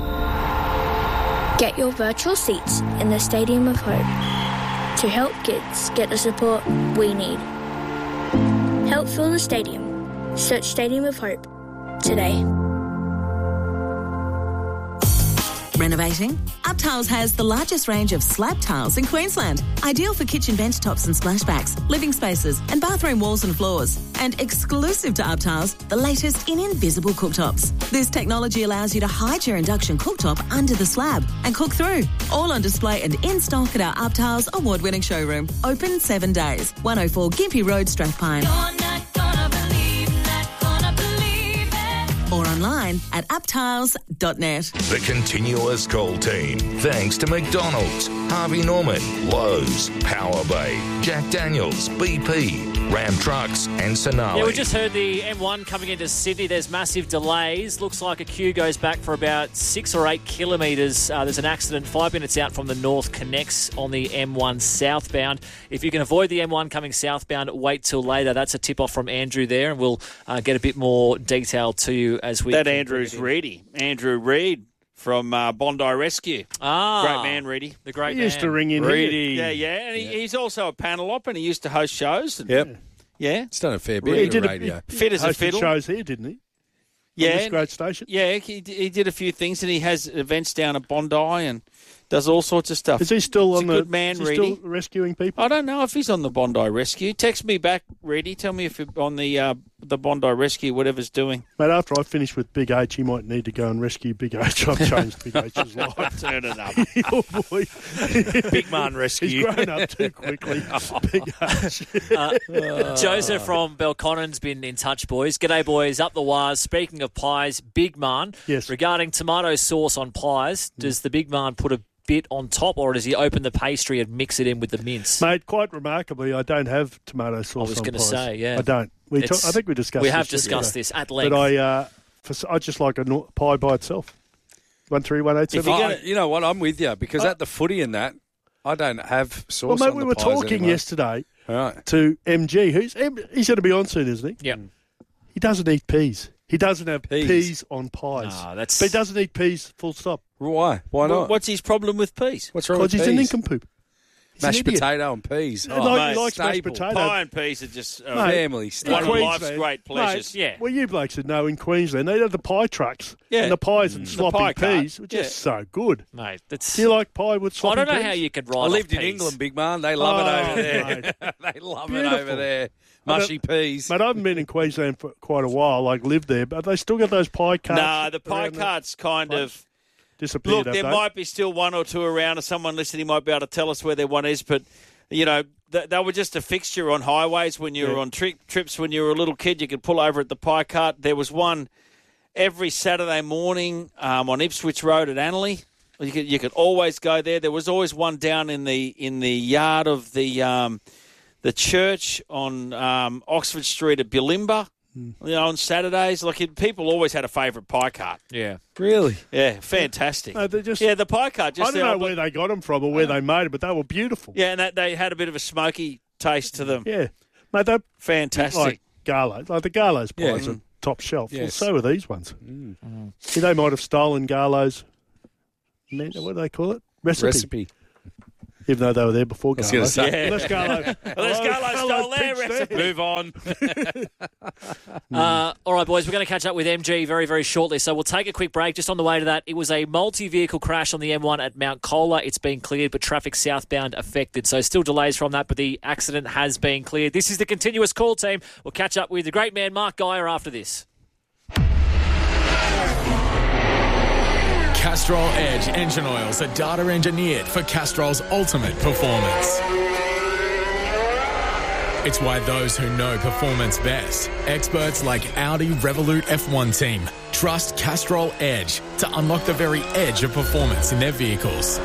Get your virtual seats in the Stadium of Hope to help kids get the support we need. Help fill the stadium. Search Stadium of Hope today. Renovating? UpTiles has the largest range of slab tiles in Queensland. Ideal for kitchen bench tops and splashbacks, living spaces and bathroom walls and floors. And exclusive to UpTiles, the latest in invisible cooktops. This technology allows you to hide your induction cooktop under the slab and cook through. All on display and in stock at our UpTiles award-winning showroom. Open seven days. one oh four Gympie Road, Strathpine. Or online at uptiles dot net. The Continuous Call team. Thanks to McDonald's, Harvey Norman, Lowe's, Power Bay, Jack Daniels, B P, Ram Trucks and Sonali. Yeah, we just heard the M one coming into Sydney. There's massive delays. Looks like a queue goes back for about six or eight kilometres. Uh, there's an accident five minutes out from the North Connects on the M one southbound. If you can avoid the M one coming southbound, wait till later. That's a tip-off from Andrew there, and we'll uh, get a bit more detail to you as we... That Andrew's Reedy. Andrew Reid from uh, Bondi Rescue. Ah. Great man, Reedy. The great he man. used to ring in Reedy. here. Yeah, yeah. And he, he's also a panel op, and he used to host shows. And, Yep. Yeah. He's done a fair bit He in did the a- radio. he Fit as a hosted fiddle. shows here, didn't he? Yeah. On this great station. Yeah, he, he did a few things, and he has events down at Bondi and does all sorts of stuff. Is he still He's on a the? good man, is he Reedy. still rescuing people? I don't know if he's on the Bondi Rescue. Text me back, Reedy. Tell me if you're on the uh, the Bondi Rescue, whatever's doing. Mate, after I finish with Big H, he might need to go and rescue Big H. I've changed Big H's life. Turn it up. Oh, boy. Big man rescue. He's grown up too quickly. Big H. Uh, Joseph from Belconnen's been in touch, boys. G'day, boys. Up the wires. Speaking of pies, Big Man. Yes. Regarding tomato sauce on pies, does the Big Man put a bit on top, or does he open the pastry and mix it in with the mince? Mate, quite remarkably, I don't have tomato sauce I was on going to pies. say, yeah. I don't. We It's- talk, I think we discussed We this have discussed yesterday. this at length. But I, uh, for, I just like a nor- pie by itself. One three one eight If seven. you're gonna, you know what? I'm with you because Uh, at the footy and that, I don't have sauce. Well, mate, on we the were pies talking anymore. yesterday Right. to M G. Who's M- he's going to be on soon, isn't he? Yeah. He doesn't eat peas. He doesn't have peas, Peas. on pies. Ah, that's- But he doesn't eat peas. Full stop. Why? Why not? What's his problem with peas? What's wrong Because with he's a peas? nincompoop. Mashed potato and peas. Oh, like, he likes mashed potato. Pie and peas are just uh, Mate, family one stuff. of life's great pleasures. Mate, yeah. Well, you blokes would know in Queensland, they have the pie trucks. Yeah. And the pies and Mm. sloppy The pie cart. peas, which is Yeah. so good. Mate, that's... Do you like pie with I sloppy don't know peas? how you could write I lived off in peas. England, big man. They love Oh, it over there. mate. They love Beautiful. it over there. Mushy peas. Mate, I haven't been in Queensland for quite a while, like lived there, but they still got those pie carts. Nah, the pie around there? cart's kind of... Disappeared, Look, have there they? might be still one or two around, or someone listening might be able to tell us where their one is, but, you know, th- they were just a fixture on highways when you were Yeah. on tri- trips when you were a little kid. You could pull over at the pie cart. There was one every Saturday morning um, on Ipswich Road at Annerley. You could, you could always go there. There was always one down in the in the yard of the um, the church on um, Oxford Street at Bulimba. You know, on Saturdays, like it, people always had a favourite pie cart. Yeah, really. Yeah, fantastic. No, they're just, yeah, the pie cart. Just I don't there, know where they got them from or where they made it, but they were beautiful. Yeah, and that, they had a bit of a smoky taste to them. Yeah. Mate, they're fantastic. Like Garlows. Like the Garlows pies Yeah. are top shelf. Well, Yes. so are these ones. Mm. Yeah, they might have stolen Garlows. What do they call it? Recipe. Recipe. Even though they were there before I was gonna Garlows. say. Unless Garlows. Unless Garlows stole their recipe. Move on. Uh, all right, boys, we're going to catch up with M G very, very shortly. So we'll take a quick break. Just on the way to that, it was a multi-vehicle crash on the M one at Mount Colah. It's been cleared, but traffic southbound affected. So still delays from that, but the accident has been cleared. This is the continuous call team. We'll catch up with the great man Mark Geyer after this. Castrol Edge engine oils are data engineered for Castrol's ultimate performance. It's why those who know performance best, experts like Audi Revolut F one team, trust Castrol Edge to unlock the very edge of performance in their vehicles.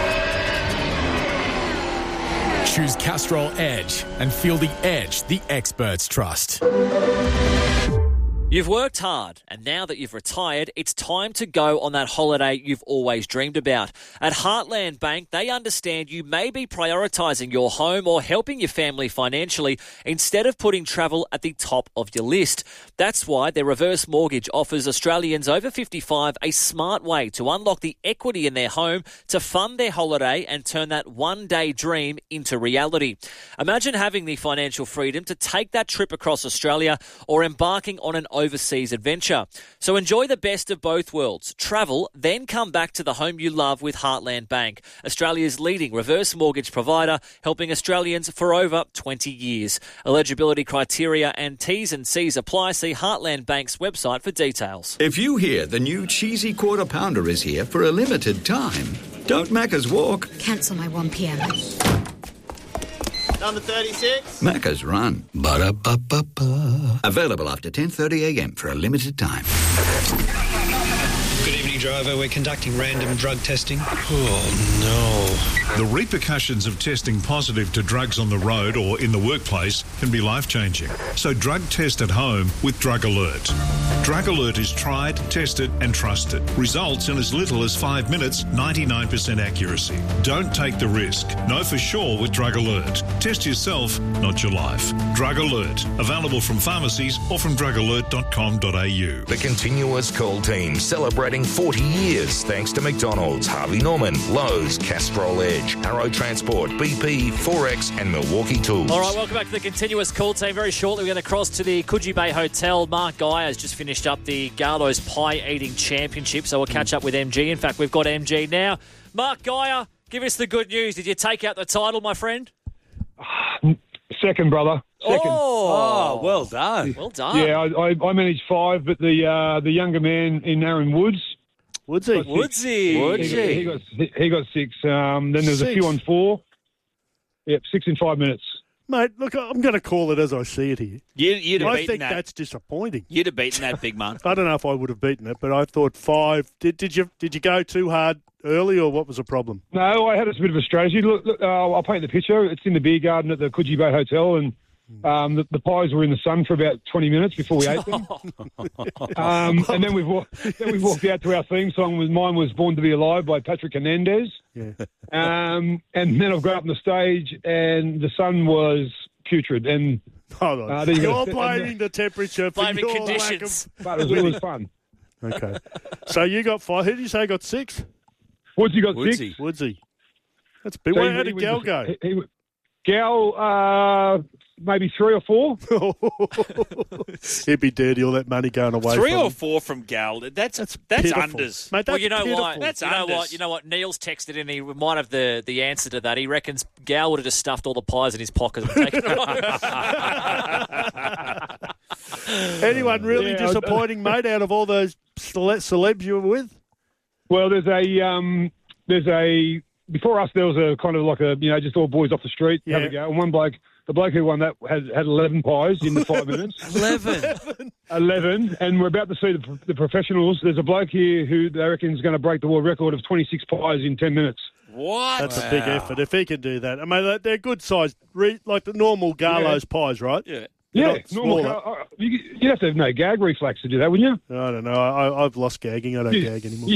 Choose Castrol Edge and feel the edge the experts trust. You've worked hard, and now that you've retired, it's time to go on that holiday you've always dreamed about. At Heartland Bank, they understand you may be prioritising your home or helping your family financially instead of putting travel at the top of your list. That's why their reverse mortgage offers Australians over fifty-five a smart way to unlock the equity in their home to fund their holiday and turn that one-day dream into reality. Imagine having the financial freedom to take that trip across Australia or embarking on an overseas adventure. So enjoy the best of both worlds. Travel, then come back to the home you love with Heartland Bank, Australia's leading reverse mortgage provider, helping Australians for over twenty years. Eligibility criteria and T's and C's apply. See Heartland Bank's website for details. If you hear the new cheesy quarter pounder is here for a limited time, don't Macca's walk. Cancel my one p.m. Number thirty-six. Macca's run. Ba-da-ba-ba-ba. Available after ten thirty a.m. for a limited time. Good evening, driver. We're conducting random drug testing. Oh, no. The repercussions of testing positive to drugs on the road or in the workplace can be life-changing. So drug test at home with Drug Alert. Drug Alert is tried, tested and trusted. Results in as little as five minutes, ninety-nine percent accuracy. Don't take the risk. Know for sure with Drug Alert. Test yourself, not your life. Drug Alert. Available from pharmacies or from drug alert dot com dot a u. The Continuous Call team celebrating forty years thanks to McDonald's, Harvey Norman, Lowe's, Castrol Edge, Arrow Transport, B P, Forex and Milwaukee Tools. All right, welcome back to the continuous call team. Very shortly, we're going to cross to the Coogee Bay Hotel. Mark Geyer has just finished up the Garlows Pie Eating Championship, so we'll catch up with M G. In fact, we've got M G now. Mark Geyer, give us the good news. Did you take out the title, my friend? Second, brother. Second. Oh, oh well done. Well done. Yeah, I, I, I managed five, but the uh, the younger man in Aaron Woods. Woodsy. Woodsy. Woodsy. He got, he got, he got six. Um, then there was Six. a few on four. Yep, six in five minutes. Mate, look, I'm going to call it as I see it here. You, you'd have I beaten think that. that's disappointing. You'd have beaten that, big man. I don't know if I would have beaten it, but I thought five. Did did you did you go too hard early, or what was the problem? No, I had a bit of a strategy. Look, look uh, I'll paint the picture. It's in the beer garden at the Coogee Bay Hotel, and um, the, the pies were in the sun for about twenty minutes before we ate them. um, and then we've wa- then we walked out to our theme song. Was mine was "Born to Be Alive" by Patrick Hernandez. Yeah. Um, and then I've got up on the stage, and the sun was putrid. And Hold on. uh, then you You're got- blaming the temperature for Blaming your conditions. But it was, it was fun. lack of... Okay. So you got five. Who did you say got six? Woodsy got Woodsy. six. Woodsy. That's big. So Where he- how he did was- Gal go? he- he- Gal, uh, maybe three or four. He'd be dirty, all that money going away. Three from or him. four from Gal. That's that's, pitiful. unders. Mate, well, that's you know pitiful. what? That's you know unders. what? You know what? Neil's texted in. He might have the, the answer to that. He reckons Gal would have just stuffed all the pies in his pocket and taken them home. Anyone really Yeah, I- disappointing, mate, out of all those cele- celebs you were with? Well, there's a um, there's a before us there was a kind of like a you know just all boys off the street Yeah. have a go. And one bloke, the bloke who won that had had eleven pies in the five minutes. Eleven. Eleven, and we're about to see the, the professionals. There's a bloke here who they reckon is going to break the world record of twenty-six pies in ten minutes. What? That's a big effort. If he can do that, I mean, they're good sized, re- like the normal Garlo's pies, right? Yeah. Yeah, Not normal. smaller. Uh, uh, you, you'd have to have no gag reflex to do that, wouldn't you? I don't know. I, I've lost gagging. I don't You- gag anymore. you-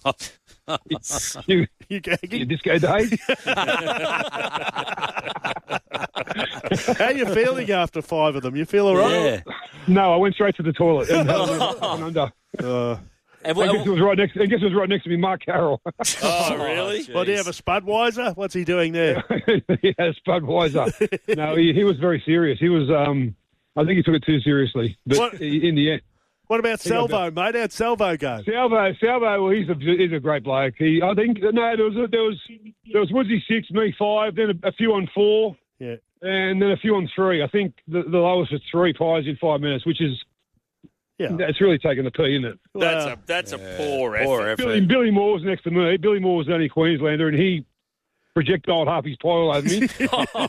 you, you gagging? Disco days. How you feeling after five of them? You feel all right? No, I went straight to the toilet and, uh, and under. Uh, And guess who was right next? And guess who was right next to me? Mark Carroll. Oh, really? Well, do you have a Spudweiser? What's he doing there? Yeah, Spudweiser. No, he, he was very serious. He was. Um, I think he took it too seriously. But What- he- in the end, What about He got Salvo, mate? How'd Salvo go? Salvo, Salvo. Well, he's a he's a great bloke. He, I think, no, there was there was there was Woodsy six, me five, then a, a few on four, Yeah. and then a few on three. I think the, the lowest was three pies in five minutes, which is. Yeah. It's really taking the pee, isn't it? That's a that's a poor effort. Poor effort. Billy, Billy Moore was next to me. Billy Moore was the only Queenslander, and he projectiled half his pie all over me. That's that,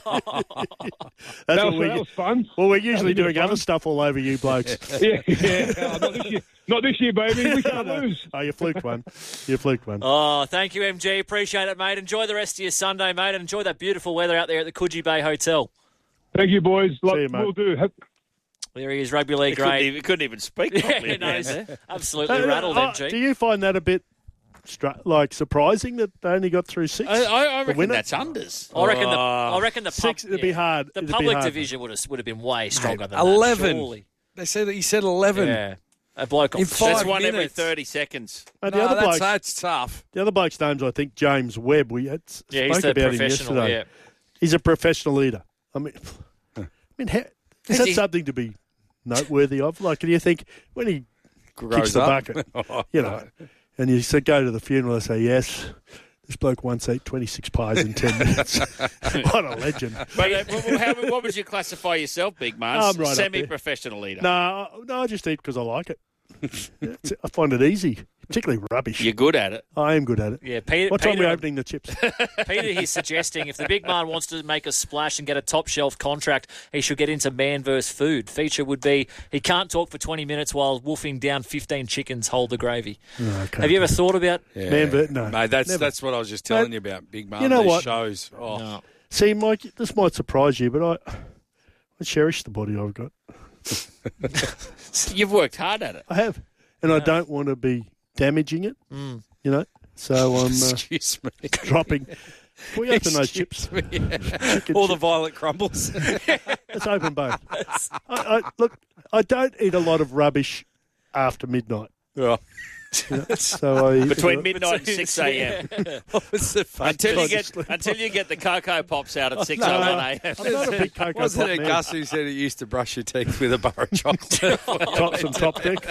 what was, we that was fun. Well, we're usually That was doing fun. other stuff all over you blokes. Yeah, yeah. Oh, not this year, not this year, baby. We can't lose. Oh, you fluked one. You fluked one. Oh, thank you, M G. Appreciate it, mate. Enjoy the rest of your Sunday, mate, and enjoy that beautiful weather out there at the Coogee Bay Hotel. Thank you, boys. Like, See you, mate. We'll do. Have- There he is, rugby league He couldn't, great. even, couldn't even speak Yeah, properly. no, he's absolutely Uh, rattled, uh, M G. Do you find that a bit stra- like surprising that they only got through six? I, I, I The reckon winner? that's unders. I reckon the Oh. I reckon the pub, Six, it'd be hard. The It'd be public hard. division would have would have been way stronger than eleven. that. Surely. They said that he said eleven. Yeah, a bloke In off five That's one every minutes. thirty seconds. Uh, the No, other that's, bloke, that's tough. the other bloke's name's I think James Webb. We had s- Yeah, he's spoke the about him professional. yesterday. Yeah. He's a professional leader. I mean, I mean, how, is that he- something to be noteworthy of? Like, do you think when he Grows kicks the up. bucket, you know, and you say, go to the funeral and say, yes, this bloke once ate twenty-six pies in ten minutes. What a legend. But uh, well, how, what would you classify yourself, Big Man? I'm right up there. Semi-professional leader. No, no, I just eat because I like it. It's- I find it easy, particularly rubbish. You're good at it. I am good at it. Yeah, Peter. What time are Peter, we opening the chips? Peter, he's suggesting if the big man wants to make a splash and get a top shelf contract, he should get into man versus food. Feature would be he can't talk for twenty minutes while wolfing down fifteen chickens. Hold the gravy. No, I can't. Have you ever thought about? Yeah. Man ver- no, Mate, that's never. that's what I was just telling Mate, you about, Big Man. you know These what? shows. Oh. No. See, Mike, this might surprise you, but I, I cherish the body I've got. You've worked hard at it. I have, and I don't want to be damaging it. Mm. You know, so I'm uh, Excuse me. dropping. Can we open those chips? Excuse me, yeah. Chicken All the chips. violet crumbles. Let's open both. I, I, look, I don't eat a lot of rubbish after midnight. Oh. You know, so I Between midnight and six a.m. What was the fun? until you get sleep. until you get the cocoa pops out at six No, oh one a.m. I'm not a big cocoa Wasn't pop it man. Gus who said it used to brush your teeth with a bar of chocolate? Top some top deck.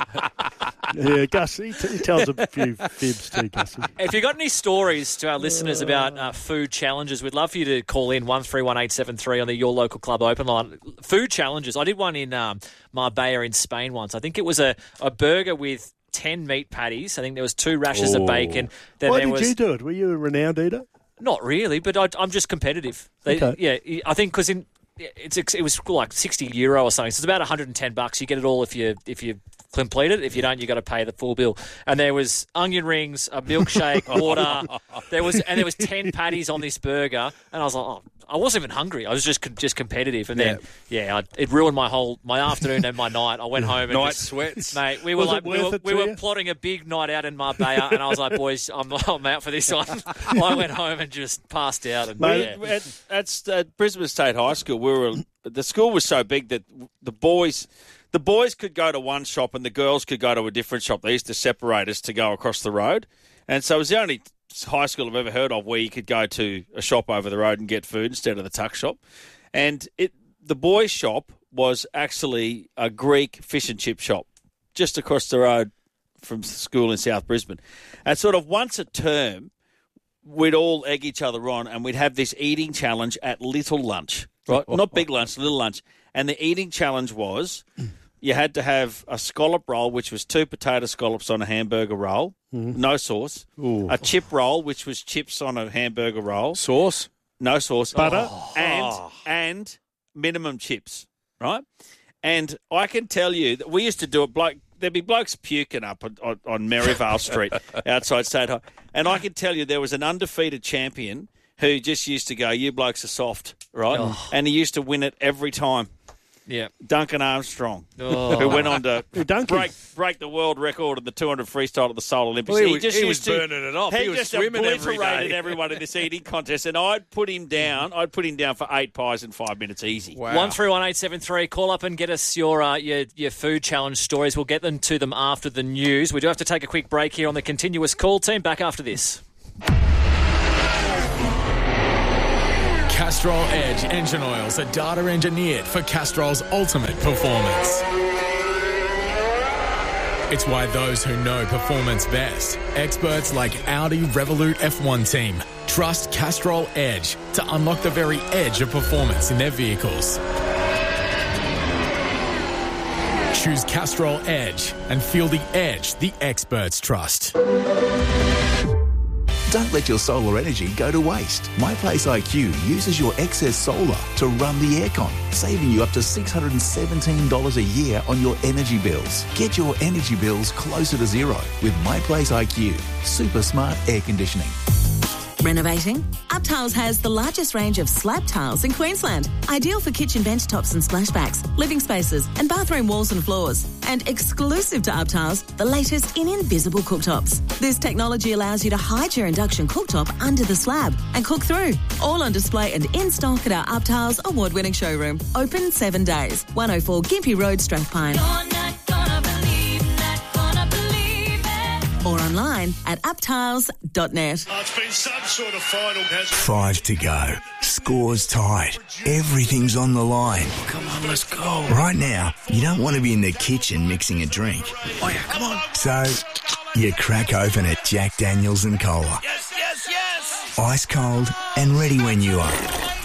Yeah, Gus, he, t- he tells a few fibs too, Gussie. If you've got any stories to our listeners about uh, food challenges, we'd love for you to call in one three one eight seven three on the Your Local Club open line. Food challenges. I did one in um, Marbella in Spain once. I think it was a, a burger with ten meat patties. I think there was two rashers Oh. of bacon. Then Why there did was you do it? Were you a renowned eater? not really, but I, I'm just competitive. They, Okay. Yeah, I think because in it's it was like sixty euro or something. So it's about one hundred ten bucks. You get it all if you if you complete it. If you don't, you got to pay the full bill. And there was onion rings, a milkshake, water. There was and there was ten patties on this burger. And I was like, oh, I wasn't even hungry. I was just just competitive. And then yeah, I, it ruined my whole my afternoon and my night. I went home and Night just, sweats. mate. We were Was it like we worth were, it we to were you? plotting a big night out in Marbella, and I was like, boys, I'm I'm out for this one. I went home and just passed out. And Mate, yeah. At, at uh, Brisbane State High School, we were the school was so big that the boys, the boys could go to one shop and the girls could go to a different shop. They used to separate us to go across the road, and so it was the only high school I've ever heard of where you could go to a shop over the road and get food instead of the tuck shop. And it the boys' shop was actually a Greek fish and chip shop just across the road from school in South Brisbane. And sort of once a term, we'd all egg each other on and we'd have this eating challenge at little lunch, right? Not big lunch, little lunch. And the eating challenge was you had to have a scallop roll, which was two potato scallops on a hamburger roll, mm-hmm. no sauce. Ooh. A chip roll, which was chips on a hamburger roll. Sauce? No sauce. Butter? Oh. And, and minimum chips, right? And I can tell you that we used to do it, bloke, there'd be blokes puking up on, on, on Merivale Street outside State High. And I can tell you there was an undefeated champion who just used to go, you blokes are soft, right? Oh. And he used to win it every time. Yeah, Duncan Armstrong, oh. who went on to Duncan. break break the world record of the two hundred freestyle at the Seoul Olympics. Well, he, he was, just he used was to, burning it off. He, he was just swimming every obliterated day. everyone in this eating contest, and I'd put him down. I'd put him down for eight pies in five minutes, easy. Wow. One three one eight seven three. Call up and get us your uh, your your food challenge stories. We'll get them to them after the news. We do have to take a quick break here on the continuous call team. Back after this. Castrol Edge engine oils are data engineered for Castrol's ultimate performance. It's why those who know performance best, experts like Audi Revolut F one team, trust Castrol Edge to unlock the very edge of performance in their vehicles. Choose Castrol Edge and feel the edge the experts trust. Don't let your solar energy go to waste. MyPlace I Q uses your excess solar to run the aircon, saving you up to six hundred seventeen dollars a year on your energy bills. Get your energy bills closer to zero with MyPlace I Q. Super smart air conditioning. Renovating? UpTiles has the largest range of slab tiles in Queensland. Ideal for kitchen bench tops and splashbacks, living spaces and bathroom walls and floors. And exclusive to UpTiles, the latest in invisible cooktops. This technology allows you to hide your induction cooktop under the slab and cook through. All on display and in stock at our UpTiles award-winning showroom. Open seven days. one oh four Gympie Road, Strathpine. Or online at uptiles dot net. Oh, it's been some sort of final. Five to go. Scores tied. Everything's on the line. Come on, let's go. Right now, you don't want to be in the kitchen mixing a drink. Oh, yeah, come on. So, you crack open a Jack Daniels and Cola. Yes, yes, yes. Ice cold and ready when you are.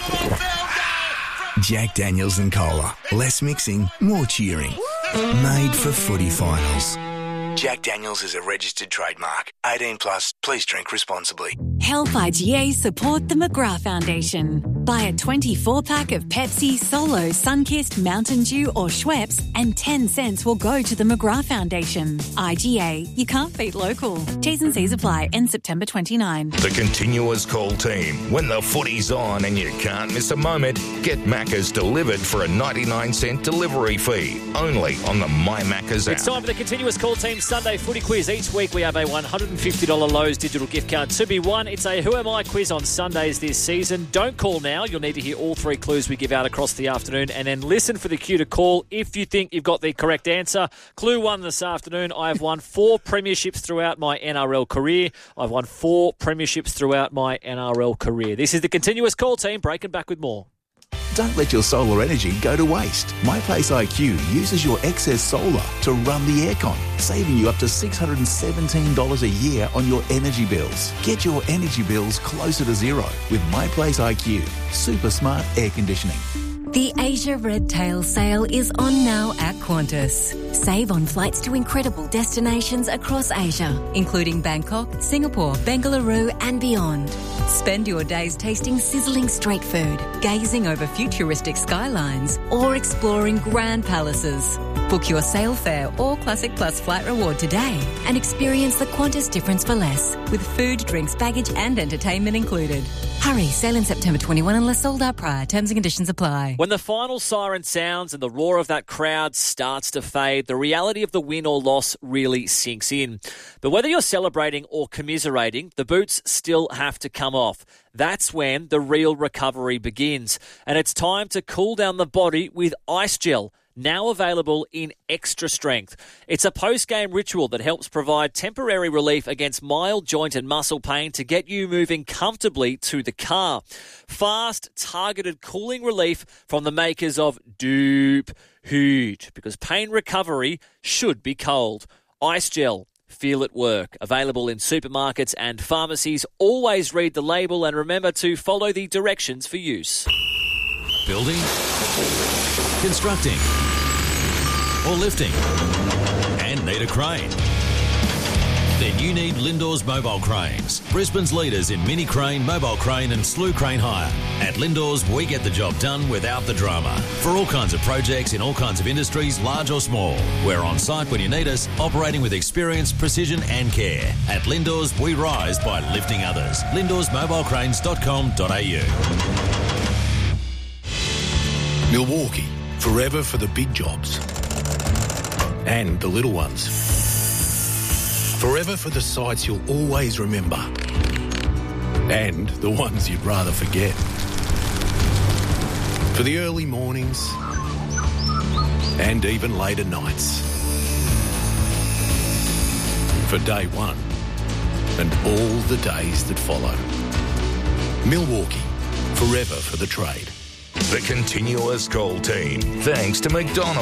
Jack Daniels and Cola. Less mixing, more cheering. Made for footy finals. Jack Daniels is a registered trademark. eighteen plus, please drink responsibly. Help I G A support the McGrath Foundation. Buy a twenty-four pack of Pepsi, Solo, Sunkist, Mountain Dew or Schweppes and ten cents will go to the McGrath Foundation. I G A, you can't beat local. T's and C's apply. End September twenty-ninth. The continuous call team. When the footy's on and you can't miss a moment, get Macca's delivered for a ninety-nine cent delivery fee. Only on the My Macca's app. It's time for the continuous call team Sunday footy quiz. Each week we have a one hundred fifty dollars Lowe's digital gift card to be won. It's a Who Am I quiz on Sundays this season. Don't call now. You'll need to hear all three clues we give out across the afternoon and then listen for the cue to call if you think you've got the correct answer. Clue one this afternoon. I have won four premierships throughout my N R L career. I've won four premierships throughout my N R L career. This is the continuous call team. Breaking back with more. Don't let your solar energy go to waste. MyPlace I Q uses your excess solar to run the aircon, saving you up to six hundred seventeen dollars a year on your energy bills. Get your energy bills closer to zero with MyPlace I Q. Super smart air conditioning. The Asia Red Tail sale is on now at Qantas. Save on flights to incredible destinations across Asia, including Bangkok, Singapore, Bengaluru and beyond. Spend your days tasting sizzling street food, gazing over futuristic skylines or exploring grand palaces. Book your sale fare or Classic Plus flight reward today and experience the Qantas difference for less with food, drinks, baggage and entertainment included. Hurry, sale in September twenty-first unless sold out prior. Terms and conditions apply. When the final siren sounds and the roar of that crowd starts to fade, the reality of the win or loss really sinks in. But whether you're celebrating or commiserating, the boots still have to come off. That's when the real recovery begins. And it's time to cool down the body with Ice Gel. now available in extra strength. It's a post-game ritual that helps provide temporary relief against mild joint and muscle pain to get you moving comfortably to the car. Fast, targeted cooling relief from the makers of Dupe Hood, because pain recovery should be cold. Ice Gel. Feel it work. Available in supermarkets and pharmacies. Always read the label and remember to follow the directions for use. Building, constructing, or lifting, and need a crane? Then you need Lindor's Mobile Cranes, Brisbane's leaders in mini crane, mobile crane and slew crane hire. At Lindor's, we get the job done without the drama. For all kinds of projects in all kinds of industries, large or small. We're on site when you need us, operating with experience, precision and care. At Lindor's, we rise by lifting others. lindors mobile cranes dot com dot a u. Milwaukee, forever for the big jobs and the little ones. Forever for the sights you'll always remember and the ones you'd rather forget. For the early mornings and even later nights. For day one and all the days that follow. Milwaukee, forever for the trade. The continuous call team. Thanks to McDonald's.